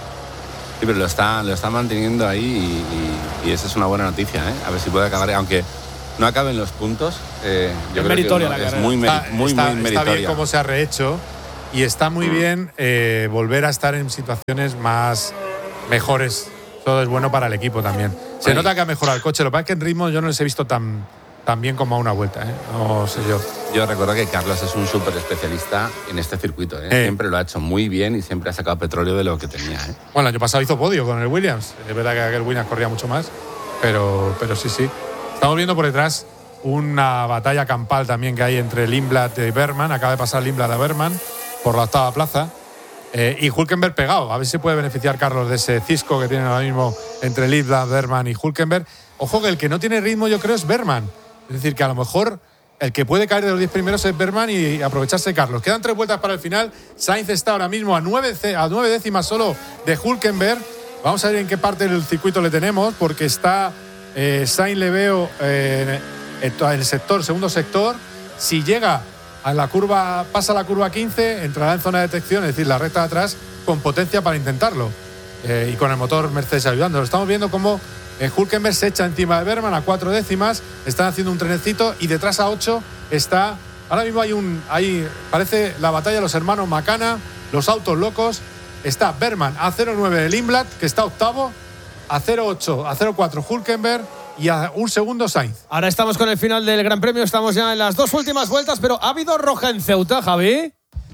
Sí, pero lo está manteniendo ahí y esa es una buena noticia, ¿eh? A ver si puede acabar, aunque no acaben los puntos. Yo creo meritoria que la es muy meritoria. Está bien cómo se ha rehecho y está muy bien volver a estar en situaciones más mejores. Todo es bueno para el equipo también. Se nota que ha mejorado el coche. Lo que pasa es que en ritmo yo no les he visto tan bien como a una vuelta, ¿eh? No sé yo. Yo recuerdo que Carlos es un súper especialista en este circuito, ¿eh? Siempre lo ha hecho muy bien y siempre ha sacado petróleo de lo que tenía, ¿eh? Bueno, el año pasado hizo podio con el Williams. Es verdad que aquel Williams corría mucho más, pero sí. Estamos viendo por detrás una batalla campal también que hay entre Lindblad y Bergman. Acaba de pasar Lindblad a Bergman por la 8ª plaza. Y Hülkenberg pegado. A ver si se puede beneficiar Carlos de ese cisco que tienen ahora mismo entre Lindblad, Bergman y Hülkenberg. Ojo que el que no tiene ritmo yo creo es Bergman. Es decir, que a lo mejor el que puede caer de los 10 primeros es Bergman y aprovecharse de Carlos. Quedan 3 vueltas para el final. Sainz está ahora mismo a 9 décimas solo de Hülkenberg. Vamos a ver en qué parte del circuito le tenemos, porque está Sainz, le veo en el segundo sector. Si llega a la curva, pasa la curva 15, entrará en zona de detección, es decir, la recta de atrás, con potencia para intentarlo. Y con el motor Mercedes ayudando. Lo estamos viendo como Hülkenberg se echa encima de Bergman a 4 décimas. Están haciendo un trenecito y detrás a 8 está. Ahora mismo hay parece la batalla de los hermanos Macana, los autos locos. Está Bergman a 0,9 de Lindblad, que está octavo, a 0,8, a 0,4 Hülkenberg y a un segundo Sainz. Ahora estamos con el final del Gran Premio, estamos ya en las 2 últimas vueltas, pero ¿ha habido roja en Ceuta, Javi?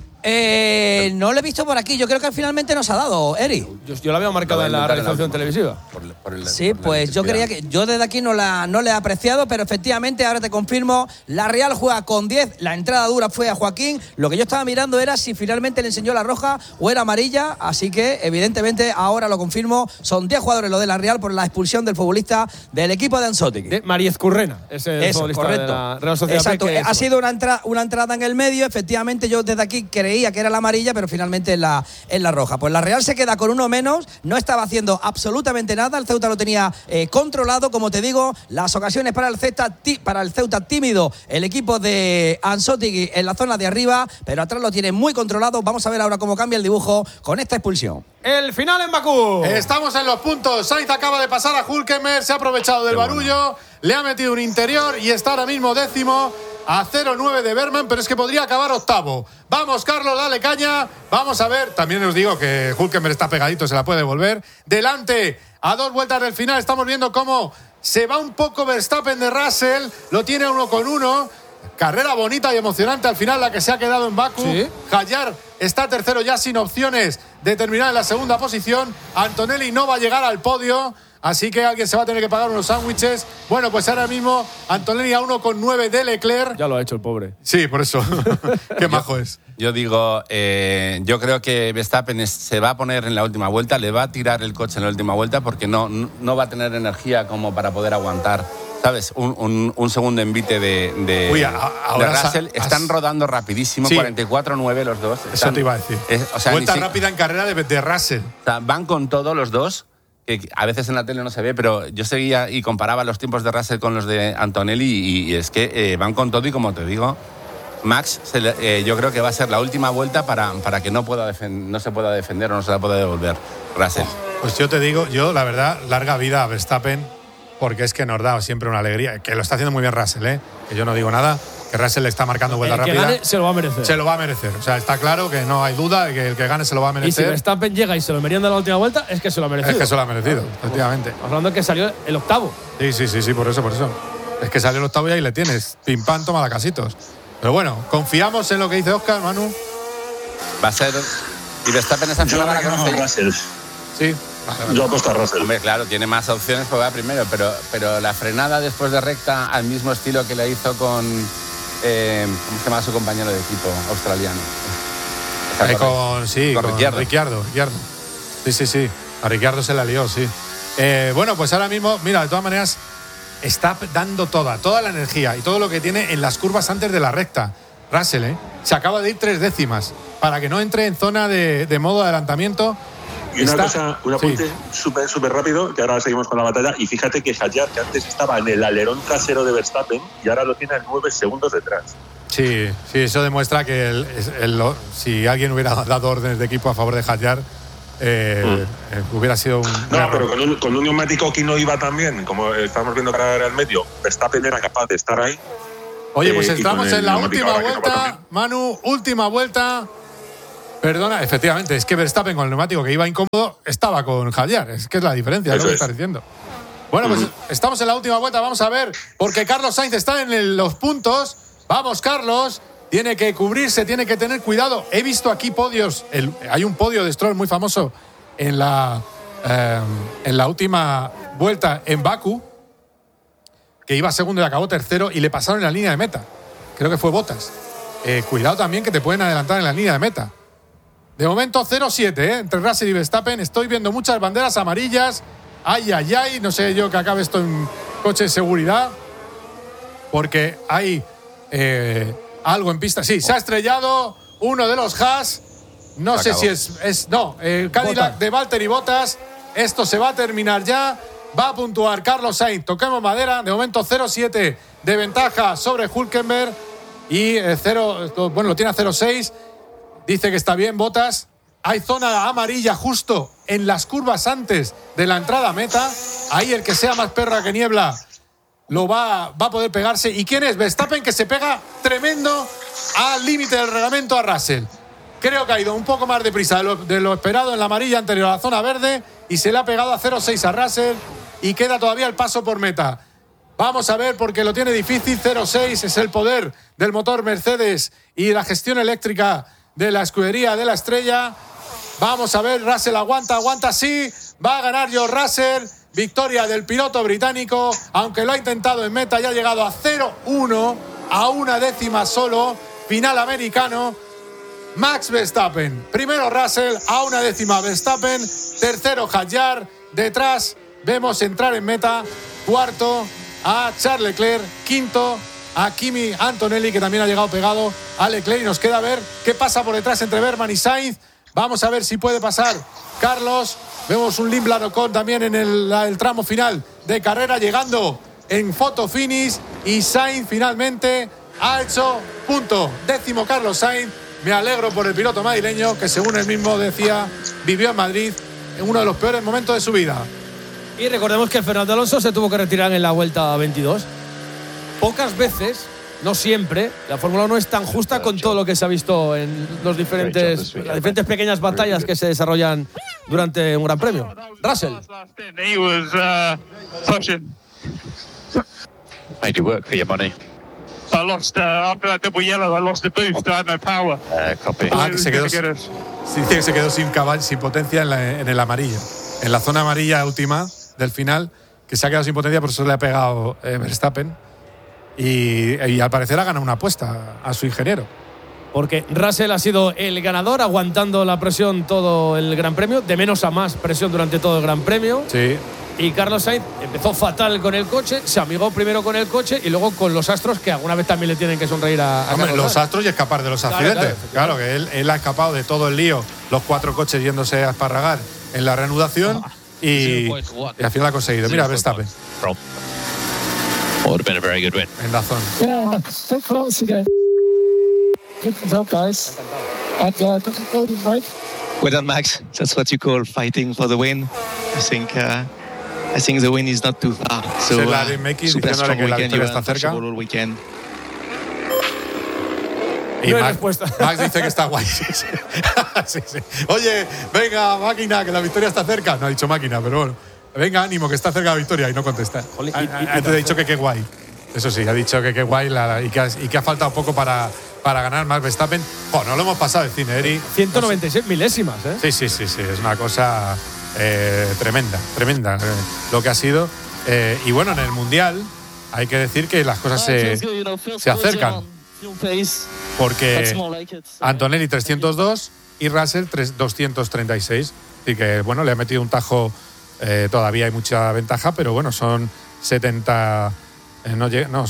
No lo he visto por aquí. Yo creo que finalmente nos ha dado, Eri. Yo la había marcado en la realización televisiva. Sí, pues yo creía que yo desde aquí no le he apreciado, pero efectivamente ahora te confirmo, la Real juega con 10, la entrada dura fue a Joaquín. Lo que yo estaba mirando era si finalmente le enseñó la roja o era amarilla, así que evidentemente ahora lo confirmo, son 10 jugadores lo de la Real por la expulsión del futbolista del equipo de Anzotti. De Mariez Currena, ese futbolista correcto. de la Real Sociedad. Exacto, ha sido una entrada en el medio, efectivamente yo desde aquí creía que era la amarilla, pero finalmente es la roja. Pues la Real se queda con uno menos, no estaba haciendo absolutamente nada, el Ceuta lo tenía controlado, como te digo, las ocasiones para el Ceuta tímido, el equipo de Anzotti en la zona de arriba, pero atrás lo tiene muy controlado. Vamos a ver ahora cómo cambia el dibujo con esta expulsión. El final en Bakú. Estamos en los puntos. Sainz acaba de pasar a Hülkenberg, se ha aprovechado del barullo, le ha metido un interior y está ahora mismo décimo a 0,9 de Bergman, pero es que podría acabar octavo. Vamos, Carlos, dale caña. Vamos a ver. También os digo que Hülkenberg está pegadito, se la puede devolver. Delante, a 2 vueltas del final, estamos viendo cómo se va un poco Verstappen de Russell. Lo tiene 1,1. Carrera bonita y emocionante al final, la que se ha quedado en Bakú. ¿Sí? Hayar está tercero ya sin opciones de terminar en la segunda posición. Antonelli no va a llegar al podio, así que alguien se va a tener que pagar unos sándwiches. Bueno, pues ahora mismo Antonelli a 1,9 de Leclerc. Ya lo ha hecho el pobre. Sí, por eso. Qué majo es. Yo digo, yo creo que Verstappen se va a poner en la última vuelta, le va a tirar el coche en la última vuelta porque no va a tener energía como para poder aguantar, ¿sabes? Un segundo envite de Russell. Están rodando rapidísimo, sí. 44-9 los dos. Eso te iba a decir. Vuelta rápida en carrera de Russell. O sea, van con todos los dos. Que a veces en la tele no se ve, pero yo seguía y comparaba los tiempos de Russell con los de Antonelli y es que van con todo y como te digo, Max yo creo que va a ser la última vuelta para que no se pueda defender o no se la pueda devolver Russell. Pues yo te digo, la verdad, larga vida a Verstappen, porque es que nos da siempre una alegría, que lo está haciendo muy bien Russell, que yo no digo nada, que Russell le está marcando vuelta rápida. El que gane se lo va a merecer. Se lo va a merecer. O sea, está claro que no hay duda de que el que gane se lo va a merecer. Y si Verstappen llega y se lo merienda en la última vuelta, es que se lo ha merecido. Es que se lo ha merecido, efectivamente. Hablando de que salió el octavo. Sí, por eso. Es que salió el octavo y ahí le tienes. Pim pam, toma la casitos. Pero bueno, confiamos en lo que dice Óscar, Manu. Va a ser. Y Verstappen esa final la conoce. Sí. Yo apuesto a Russell. Hombre, claro, tiene más opciones porque va primero, pero la frenada después de recta al mismo estilo que le hizo con ¿cómo se llama su compañero de equipo australiano? Con Ricciardo. Sí. A Ricciardo se la lió, sí. Bueno, pues ahora mismo, mira, de todas maneras, está dando toda la energía y todo lo que tiene en las curvas antes de la recta. Russell, se acaba de ir 3 décimas para que no entre en zona de modo adelantamiento. Y una cosa, un apunte súper rápido, que ahora seguimos con la batalla. Y fíjate que Hadjar, que antes estaba en el alerón trasero de Verstappen, y ahora lo tiene a 9 segundos detrás. Sí, eso demuestra que si alguien hubiera dado órdenes de equipo a favor de Hadjar, hubiera sido un... No, pero con un neumático que no iba tan bien, como estamos viendo que era el medio, Verstappen era capaz de estar ahí. Oye, pues entramos en la última vuelta, Manu, última vuelta. Perdona, efectivamente, es que Verstappen con el neumático que iba incómodo estaba con Hadjar, es que es la diferencia, es lo que estás diciendo. Bueno, pues estamos en la última vuelta, vamos a ver, porque Carlos Sainz está en los puntos. Vamos, Carlos, tiene que cubrirse, tiene que tener cuidado. He visto aquí podios, hay un podio de Stroll muy famoso en la última vuelta en Bakú, que iba segundo y acabó tercero y le pasaron en la línea de meta. Creo que fue Bottas. Cuidado también que te pueden adelantar en la línea de meta. De momento 0-7 entre Russell y Verstappen. Estoy viendo muchas banderas amarillas. Ay. No sé yo que acabe esto en coche de seguridad. Porque hay algo en pista. Sí, se ha estrellado uno de los Haas. No sé si es el Cadillac de Valtteri Bottas. Esto se va a terminar ya. Va a puntuar Carlos Sainz. Toquemos madera. De momento 0-7 de ventaja sobre Hülkenberg. Y lo tiene a 0-6. Dice que está bien Bottas. Hay zona amarilla justo en las curvas antes de la entrada a meta. Ahí el que sea más perra que niebla va a poder pegarse. ¿Y quién es? Verstappen, que se pega tremendo al límite del reglamento a Russell. Creo que ha ido un poco más deprisa de lo esperado en la amarilla anterior a la zona verde y se le ha pegado a 0-6 a Russell y queda todavía el paso por meta. Vamos a ver, porque lo tiene difícil. 0-6 es el poder del motor Mercedes y la gestión eléctrica de la escudería de la estrella. Vamos a ver, Russell aguanta, sí. Va a ganar George Russell. Victoria del piloto británico, aunque lo ha intentado en meta y ha llegado a 0-1, a una décima solo. Final americano. Max Verstappen. Primero Russell, a una décima Verstappen. Tercero Hadjar. Detrás vemos entrar en meta. Cuarto a Charles Leclerc. Quinto a Kimi Antonelli, que también ha llegado pegado a Leclerc. Y nos queda ver qué pasa por detrás entre Berman y Sainz. Vamos a ver si puede pasar Carlos. Vemos un Lindblad Ocon también en el tramo final de carrera, llegando en photo finish. Y Sainz finalmente ha hecho punto. 10º Carlos Sainz. Me alegro por el piloto madrileño, que según él mismo decía, vivió en Madrid en uno de los peores momentos de su vida. Y recordemos que Fernando Alonso se tuvo que retirar en la vuelta 22. Pocas veces, no siempre, la Fórmula 1 es tan justa con todo lo que se ha visto en las diferentes pequeñas batallas que se desarrollan durante un Gran Premio. Russell. Made you work for your money. I lost after that double yellow. I lost the boost. I had no power. Copy. Que se quedó, dice que se quedó sin potencia en el amarillo, en la zona amarilla última del final, que se ha quedado sin potencia, por eso le ha pegado Verstappen. Y al parecer ha ganado una apuesta a su ingeniero. Porque Russell ha sido el ganador, aguantando la presión todo el Gran Premio, de menos a más presión durante todo el Gran Premio. Sí. Y Carlos Sainz empezó fatal con el coche, se amigó primero con el coche y luego con los astros, que alguna vez también le tienen que sonreír a Carlos los astros y escapar de los accidentes. Claro, que él ha escapado de todo el lío, los 4 coches yéndose a esparragar en la reanudación y al final ha conseguido. Mira, Verstappen. Would have been a very good win. En la zona. Yeah, so close again. Good job, guys. And right? Well done, Max. That's what you call fighting for the win. I think the win is not too far. So, super strong weekend. You were untouchable all weekend. Y Max dice que está guay. Sí. Oye, venga, máquina, que la victoria está cerca. No ha dicho máquina, pero bueno. Venga, ánimo, que está cerca la victoria, y no contesta. Antes ha dicho que qué guay. Eso sí, ha dicho que qué guay y que ha faltado poco para ganar Max Verstappen. No lo hemos pasado el cine, Eri. 196 milésimas, ¿eh? Sí. Es una cosa tremenda lo que ha sido. Y bueno, en el Mundial hay que decir que las cosas se acercan. Porque Antonelli 302 y Russell 236. Así que, bueno, le ha metido un tajo. Todavía hay mucha ventaja, pero bueno, son 70. No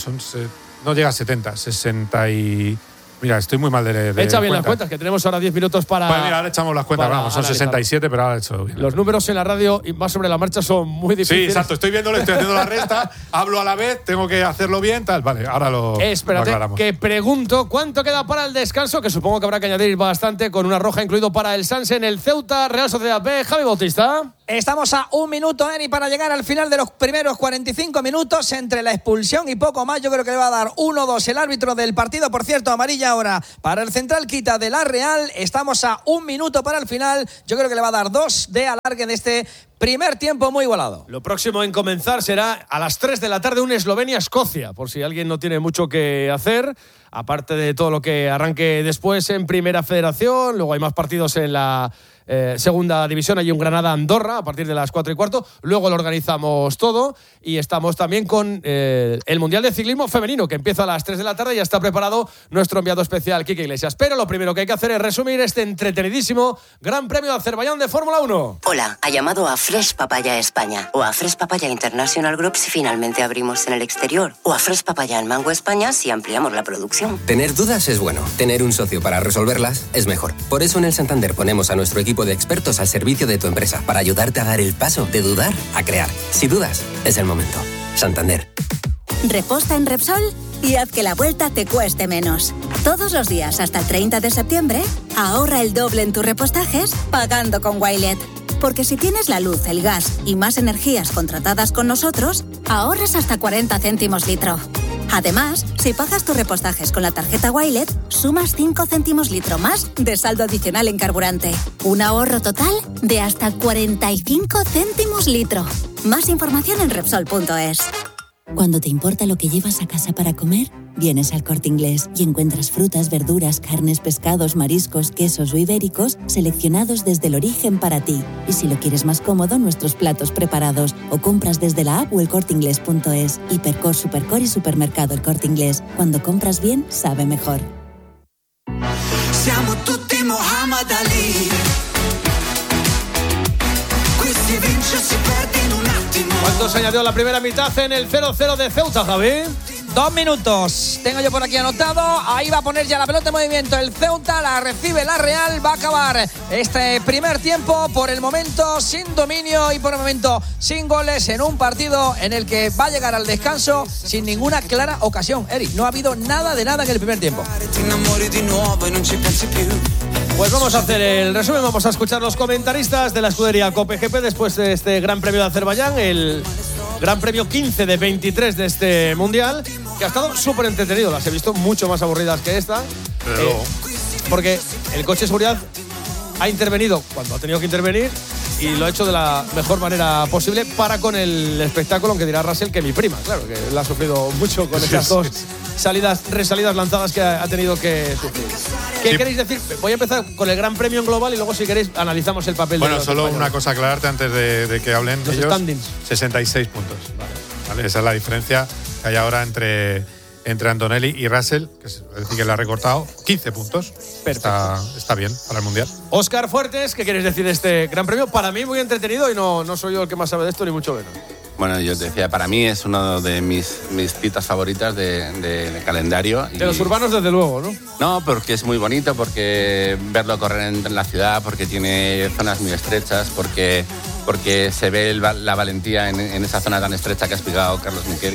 llega a 70, 60 y. Mira, estoy muy mal de Echa bien las cuentas, que tenemos ahora 10 minutos para. Pues mira, ahora echamos las cuentas, vamos, son 67, pero ahora he hecho bien. Los números en la radio y más sobre la marcha son muy difíciles. Sí, exacto, estoy viéndolo, estoy haciendo la resta, hablo a la vez, tengo que hacerlo bien, tal. Vale, ahora lo. Espérate, lo aclaramos. que pregunto cuánto queda para el descanso, que supongo que habrá que añadir bastante, con una roja incluido para el Sanse en el Ceuta, Real Sociedad B. Javi Bautista. Estamos a 1 minuto, Eri, para llegar al final de los primeros 45 minutos. Entre la expulsión y poco más, yo creo que le va a dar 1-2 el árbitro del partido. Por cierto, amarilla ahora para el central quita de la Real. Estamos a 1 minuto para el final. Yo creo que le va a dar 2 de alargue de este primer tiempo muy igualado. Lo próximo en comenzar será a las 3 de la tarde un Eslovenia-Escocia, por si alguien no tiene mucho que hacer, aparte de todo lo que arranque después en Primera Federación. Luego hay más partidos en la Segunda División, hay un Granada-Andorra a partir de las 4:15. Luego lo organizamos todo y estamos también con el Mundial de Ciclismo Femenino, que empieza a las 3 de la tarde. Ya está preparado nuestro enviado especial, Quique Iglesias. Pero lo primero que hay que hacer es resumir este entretenidísimo Gran Premio de Azerbaiyán de Fórmula 1. Hola, ha llamado a Fresh Papaya España o a Fresh Papaya International Group si finalmente abrimos en el exterior, o a Fresh Papaya en Mango España si ampliamos la producción. Tener dudas es bueno, tener un socio para resolverlas es mejor. Por eso en el Santander ponemos a nuestro equipo de expertos al servicio de tu empresa para ayudarte a dar el paso de dudar a crear. Si dudas, es el momento. Santander. Reposta en Repsol y haz que la vuelta te cueste menos. Todos los días hasta el 30 de septiembre, ahorra el doble en tus repostajes pagando con Wilet. Porque si tienes la luz, el gas y más energías contratadas con nosotros, ahorras hasta 40 céntimos litro. Además, si pagas tus repostajes con la tarjeta Wilet, sumas 5 céntimos litro más de saldo adicional en carburante. Un ahorro total de hasta 45 céntimos litro. Más información en Repsol.es. Cuando te importa lo que llevas a casa para comer, vienes al Corte Inglés y encuentras frutas, verduras, carnes, pescados, mariscos, quesos o ibéricos seleccionados desde el origen para ti. Y si lo quieres más cómodo, nuestros platos preparados, o compras desde la app o elcorteingles.es. Hipercor, Supercor y Supermercado El Corte Inglés. Cuando compras bien, sabe mejor. Siamo tutti Muhammad Ali. Qui si vince, si perde in un attimo. ¿Cuánto se añadió la primera mitad en el 0-0 de Ceuta, Javi? 2 minutos. Tengo yo por aquí anotado. Ahí va a poner ya la pelota en movimiento el Ceuta. La recibe la Real. Va a acabar este primer tiempo por el momento sin dominio y por el momento sin goles en un partido en el que va a llegar al descanso sin ninguna clara ocasión. Eric, no ha habido nada de nada en el primer tiempo. Pues vamos a hacer el resumen, vamos a escuchar los comentaristas de la escudería Cope GP después de este Gran Premio de Azerbaiyán, el Gran Premio 15 de 23 de este Mundial, que ha estado súper entretenido. Las he visto mucho más aburridas que esta, porque el coche de seguridad ha intervenido cuando ha tenido que intervenir y lo ha hecho de la mejor manera posible para con el espectáculo, aunque dirá Russell que mi prima, claro, que la ha sufrido mucho con estas dos resalidas lanzadas que ha tenido que sufrir. ¿Qué queréis decir? Voy a empezar con el Gran Premio en global y luego, si queréis, analizamos el papel de los solo españoles. Una cosa aclararte antes de que hablen los ellos. Standings. 66 puntos. Vale. Esa es la diferencia que hay ahora entre Antonelli y Russell, que es decir, que le ha recortado 15 puntos. Está bien para el Mundial. Óscar Fuertes, ¿qué quieres decir de este Gran Premio? Para mí muy entretenido y no soy yo el que más sabe de esto, ni mucho menos. Bueno, yo te decía, para mí es uno de mis citas favoritas de calendario. De los urbanos, desde luego, ¿no? No, porque es muy bonito, porque verlo correr en la ciudad, porque tiene zonas muy estrechas, porque se ve la valentía en esa zona tan estrecha que ha explicado Carlos Miquel,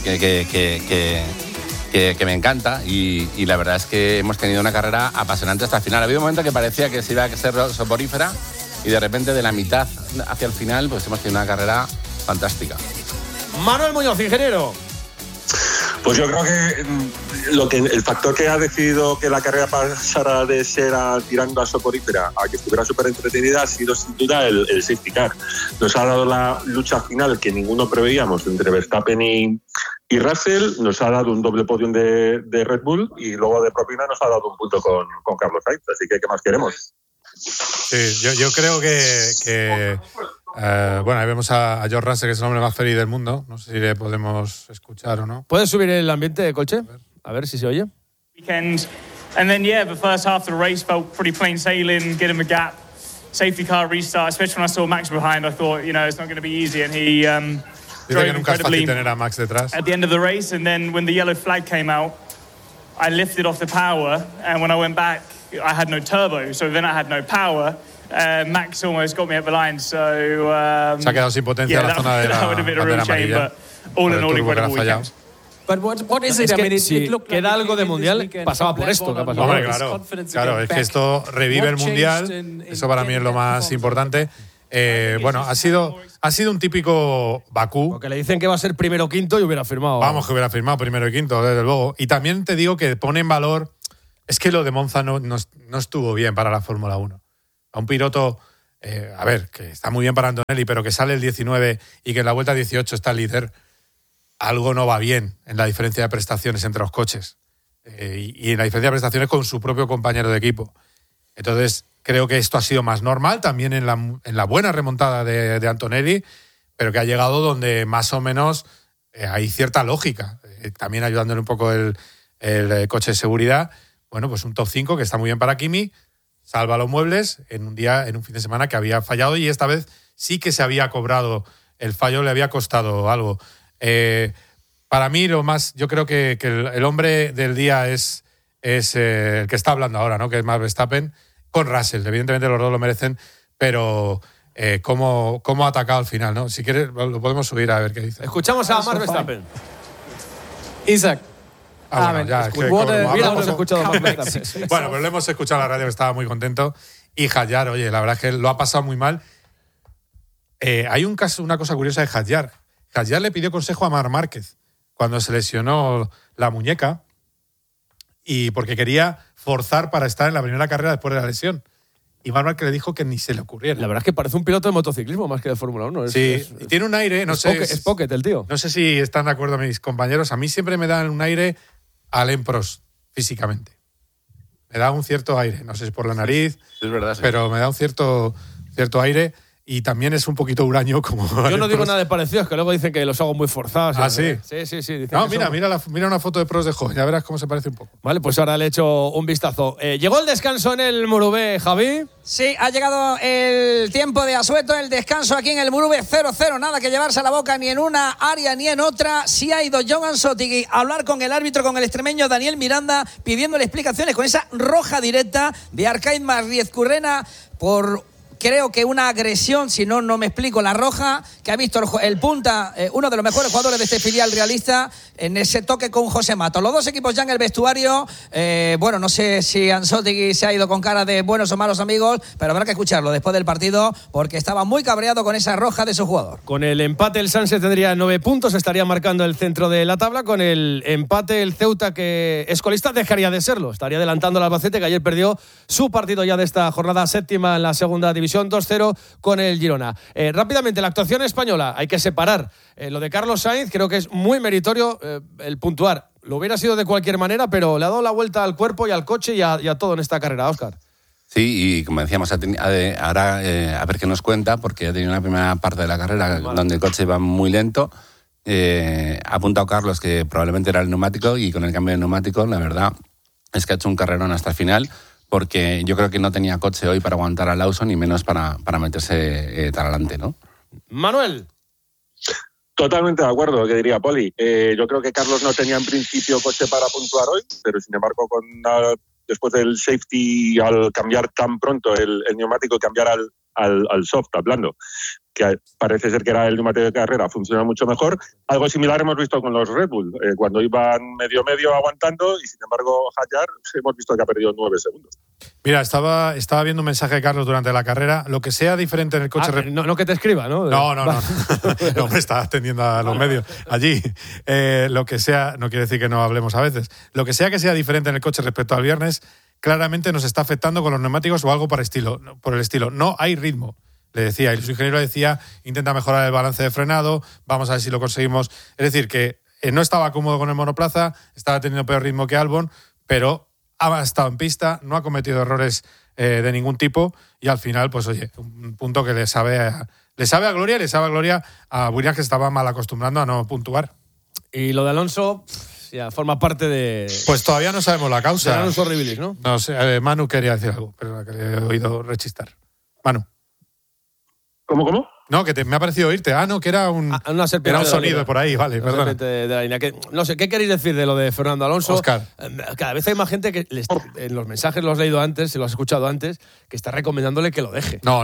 que me encanta. Y la verdad es que hemos tenido una carrera apasionante hasta el final. Ha habido un momento que parecía que se iba a ser soporífera y de repente de la mitad hacia el final pues hemos tenido una carrera fantástica. Manuel Muñoz, ingeniero. Pues yo creo que el factor que ha decidido que la carrera pasara de ser tirando a soporífera a que estuviera súper entretenida ha sido sin duda el safety car. Nos ha dado la lucha final que ninguno preveíamos entre Verstappen y Russell, nos ha dado un doble podium de Red Bull y luego de propina nos ha dado un punto con Carlos Sainz, así que ¿qué más queremos? Sí, yo creo que bueno, ahí vemos a George Russell, que es el hombre más feliz del mundo. No sé si le podemos escuchar o no. ¿Puedes subir el ambiente de Colche? A ver si se oye. Weekend. And then, the first half of the race felt pretty plain sailing, get him a gap, safety car restart, especially when I saw Max behind. I thought, it's not going to be easy. And Dice que nunca es fácil tener a Max detrás. At the end of the race, and then when the yellow flag came out, I lifted off the power, and when I went back, I had no turbo, so then I had no power. Max almost got me up the line, so se ha quedado sin potencia en la zona de la bandera amarilla. All in all, incredible weekend. But what is it? Si queda algo de mundial, pasaba por esto. Hombre, claro, es que esto revive el mundial. Eso para mí es lo más importante. Bueno, ha sido un típico Bakú. Porque le dicen que va a ser primero o quinto y hubiera firmado. Vamos, que hubiera firmado primero y quinto, desde luego. Y también te digo que pone en valor. Es que lo de Monza no estuvo bien para la Fórmula 1. A un piloto, a ver, que está muy bien para Antonelli, pero que sale el 19 y que en la vuelta 18 está el líder. Algo no va bien en la diferencia de prestaciones entre los coches y en la diferencia de prestaciones con su propio compañero de equipo. Entonces, creo que esto ha sido más normal también en la buena remontada de Antonelli, pero que ha llegado donde más o menos hay cierta lógica. También ayudándole un poco el coche de seguridad. Bueno, pues un top 5 que está muy bien para Kimi, salva los muebles en un fin de semana que había fallado y esta vez sí que se había cobrado el fallo, le había costado algo. Para mí yo creo que el hombre del día es el que está hablando ahora, ¿no? Que es Max Verstappen con Russell. Evidentemente los dos lo merecen, pero cómo ha atacado al final, ¿no? Si quieres lo podemos subir a ver qué dice. Escuchamos a Max Verstappen. Isaac. Bueno, hemos escuchado a Max Verstappen. Bueno, pero lo hemos escuchado en la radio, que estaba muy contento. Y Hadjar, oye, la verdad es que lo ha pasado muy mal. Hay una cosa curiosa de Hadjar. Hadjar le pidió consejo a Marc Márquez cuando se lesionó la muñeca y porque quería forzar para estar en la primera carrera después de la lesión. Y Marc Márquez le dijo que ni se le ocurriera. La verdad es que parece un piloto de motociclismo más que de Fórmula 1. Y tiene un aire, es pocket el tío. No sé si están de acuerdo mis compañeros. A mí siempre me dan un aire a Alain Prost, físicamente. Me da un cierto aire. No sé si por la nariz, es verdad, sí. Pero me da un cierto aire. Y también es un poquito huraño como... Yo no digo nada de parecido, es que luego dicen que los hago muy forzados. ¿Ah, sí? Sí. No, mira una foto de Prost de joven, ya verás cómo se parece un poco. Vale, pues ahora le echo un vistazo. ¿Llegó el descanso en el Murubé, Javi? Sí, ha llegado el tiempo de asueto, el descanso aquí en el Murubé 0-0. Nada que llevarse a la boca ni en una área ni en otra. Sí ha ido Joan Ansotegui a hablar con el árbitro, con el extremeño Daniel Miranda, pidiéndole explicaciones con esa roja directa de Arcaiz Marriez-Currena por... Creo que una agresión, si no me explico, la roja, que ha visto el punta, uno de los mejores jugadores de este filial realista, en ese toque con José Mato. Los dos equipos ya en el vestuario. Bueno, no sé si Ansotegui se ha ido con cara de buenos o malos amigos, pero habrá que escucharlo después del partido, porque estaba muy cabreado con esa roja de su jugador. Con el empate el Sanse tendría 9 puntos, estaría marcando el centro de la tabla. Con el empate el Ceuta, que es colista, dejaría de serlo. Estaría adelantando al Albacete, que ayer perdió su partido ya de esta jornada séptima en la segunda división, 2-0 con el Girona. Rápidamente, la actuación española, hay que separar lo de Carlos Sainz, creo que es muy meritorio el puntuar. Lo hubiera sido de cualquier manera, pero le ha dado la vuelta al cuerpo y al coche y a todo en esta carrera, Óscar. Sí, y como decíamos, ahora a ver qué nos cuenta, porque ha tenido una primera parte de la carrera donde el coche iba muy lento. Ha apuntado Carlos que probablemente era el neumático, y con el cambio de neumático, la verdad es que ha hecho un carrerón hasta el final, porque yo creo que no tenía coche hoy para aguantar a Lawson y menos para meterse tan adelante, ¿no? Manuel. Totalmente de acuerdo, que diría Poli. Yo creo que Carlos no tenía en principio coche para puntuar hoy, pero sin embargo después del safety, al cambiar tan pronto el neumático, cambiar al soft, al blando, que parece ser que era el neumático de carrera, funciona mucho mejor. Algo similar hemos visto con los Red Bull, cuando iban medio aguantando, y sin embargo Hadjar hemos visto que ha perdido 9 segundos. Mira, estaba viendo un mensaje de Carlos durante la carrera. Lo que sea diferente en el coche... No que te escriba, ¿no? No. No me está atendiendo a los medios allí. Lo que sea, no quiere decir que no hablemos a veces. Lo que sea diferente en el coche respecto al viernes, claramente nos está afectando con los neumáticos o algo por el estilo. No hay ritmo, le decía. Y su ingeniero decía, intenta mejorar el balance de frenado, vamos a ver si lo conseguimos. Es decir, que no estaba cómodo con el monoplaza, estaba teniendo peor ritmo que Albon, pero ha estado en pista, no ha cometido errores de ningún tipo, y al final, pues oye, un punto que le sabe a gloria, a Williams, que estaba mal acostumbrando a no puntuar. Y lo de Alonso ya forma parte de... Pues todavía no sabemos la causa. De Alonso horribilis, ¿no? No sé, Manu quería decir algo, pero que le he oído rechistar. Manu. ¿Cómo? No, me ha parecido oírte. No, que era un sonido por ahí, vale, perdona. De la línea. No sé, ¿qué queréis decir de lo de Fernando Alonso? Oscar. Cada vez hay más gente que en los mensajes los he leído antes, si lo has escuchado antes, que está recomendándole que lo deje. No.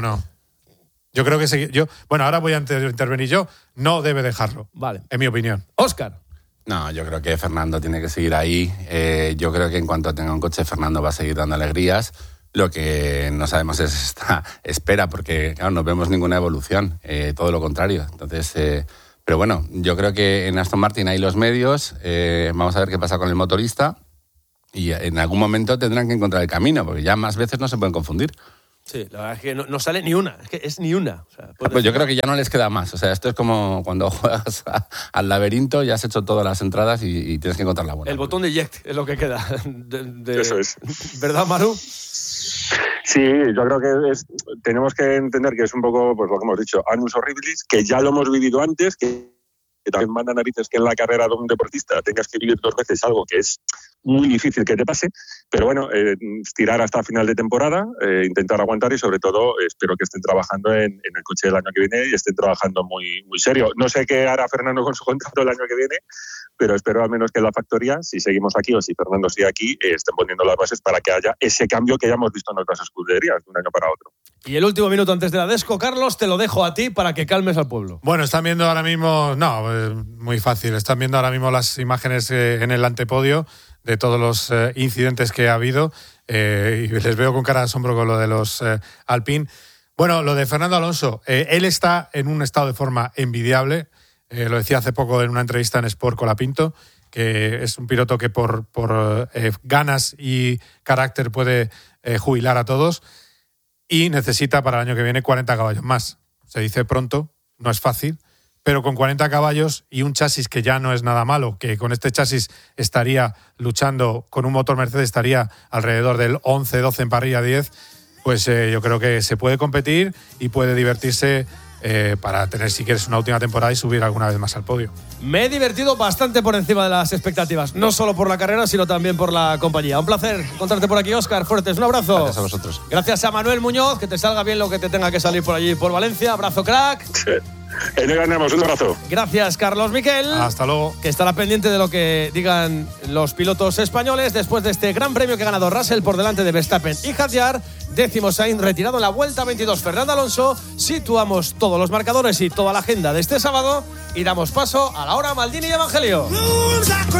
Yo creo que ahora voy a intervenir yo. No debe dejarlo. Vale. En mi opinión. Óscar. No, yo creo que Fernando tiene que seguir ahí. Yo creo que en cuanto tenga un coche, Fernando va a seguir dando alegrías. Lo que no sabemos es esta espera, porque claro, no vemos ninguna evolución, todo lo contrario. Entonces, pero bueno, yo creo que en Aston Martin hay los medios, vamos a ver qué pasa con el motorista y en algún momento tendrán que encontrar el camino, porque ya más veces no se pueden confundir. Sí, la verdad es que no sale ni una, es ni una. O sea, pues yo creo que ya no les queda más. O sea, esto es como cuando juegas al laberinto, ya has hecho todas las entradas y tienes que encontrar la buena. El botón de eject es lo que queda. Eso es. ¿Verdad, Maru? Sí, yo creo que tenemos que entender que es un poco, pues lo que hemos dicho, annus horribilis, que ya lo hemos vivido antes, que también manda narices que en la carrera de un deportista tengas que vivir 2 veces algo que es muy difícil que te pase, pero bueno, tirar hasta final de temporada, intentar aguantar y sobre todo espero que estén trabajando en el coche del año que viene y estén trabajando muy, muy serio. No sé qué hará Fernando con su contrato el año que viene, pero espero al menos que en la factoría, si seguimos aquí o si Fernando sigue aquí, estén poniendo las bases para que haya ese cambio que ya hemos visto en otras escuderías de un año para otro. Y el último minuto antes de la Desco, Carlos, te lo dejo a ti para que calmes al pueblo. Bueno, están viendo ahora mismo, muy fácil, están viendo ahora mismo las imágenes en el antepodio de todos los incidentes que ha habido y les veo con cara de asombro con lo de los Alpine. Bueno, lo de Fernando Alonso, él está en un estado de forma envidiable, lo decía hace poco en una entrevista en Sport Colapinto, que es un piloto que por ganas y carácter puede jubilar a todos y necesita para el año que viene 40 caballos más. Se dice pronto, no es fácil, pero con 40 caballos y un chasis que ya no es nada malo, que con este chasis estaría luchando con un motor Mercedes, estaría alrededor del 11-12 en parrilla 10, pues yo creo que se puede competir y puede divertirse para tener, si quieres, una última temporada y subir alguna vez más al podio. Me he divertido bastante por encima de las expectativas, no solo por la carrera, sino también por la compañía. Un placer encontrarte por aquí, Óscar Fuertes. Un abrazo. Gracias a vosotros. Gracias a Manuel Muñoz, que te salga bien lo que te tenga que salir por allí, por Valencia. Abrazo, crack. Sí. Le ganamos, un abrazo. Gracias, Carlos Miquel. Hasta luego. Que estará pendiente de lo que digan los pilotos españoles después de este gran premio que ha ganado Russell por delante de Verstappen y Hadjar. 10º Sainz retirado en la vuelta 22. Fernando Alonso. Situamos todos los marcadores y toda la agenda de este sábado y damos paso a la hora Maldini y Evangelio.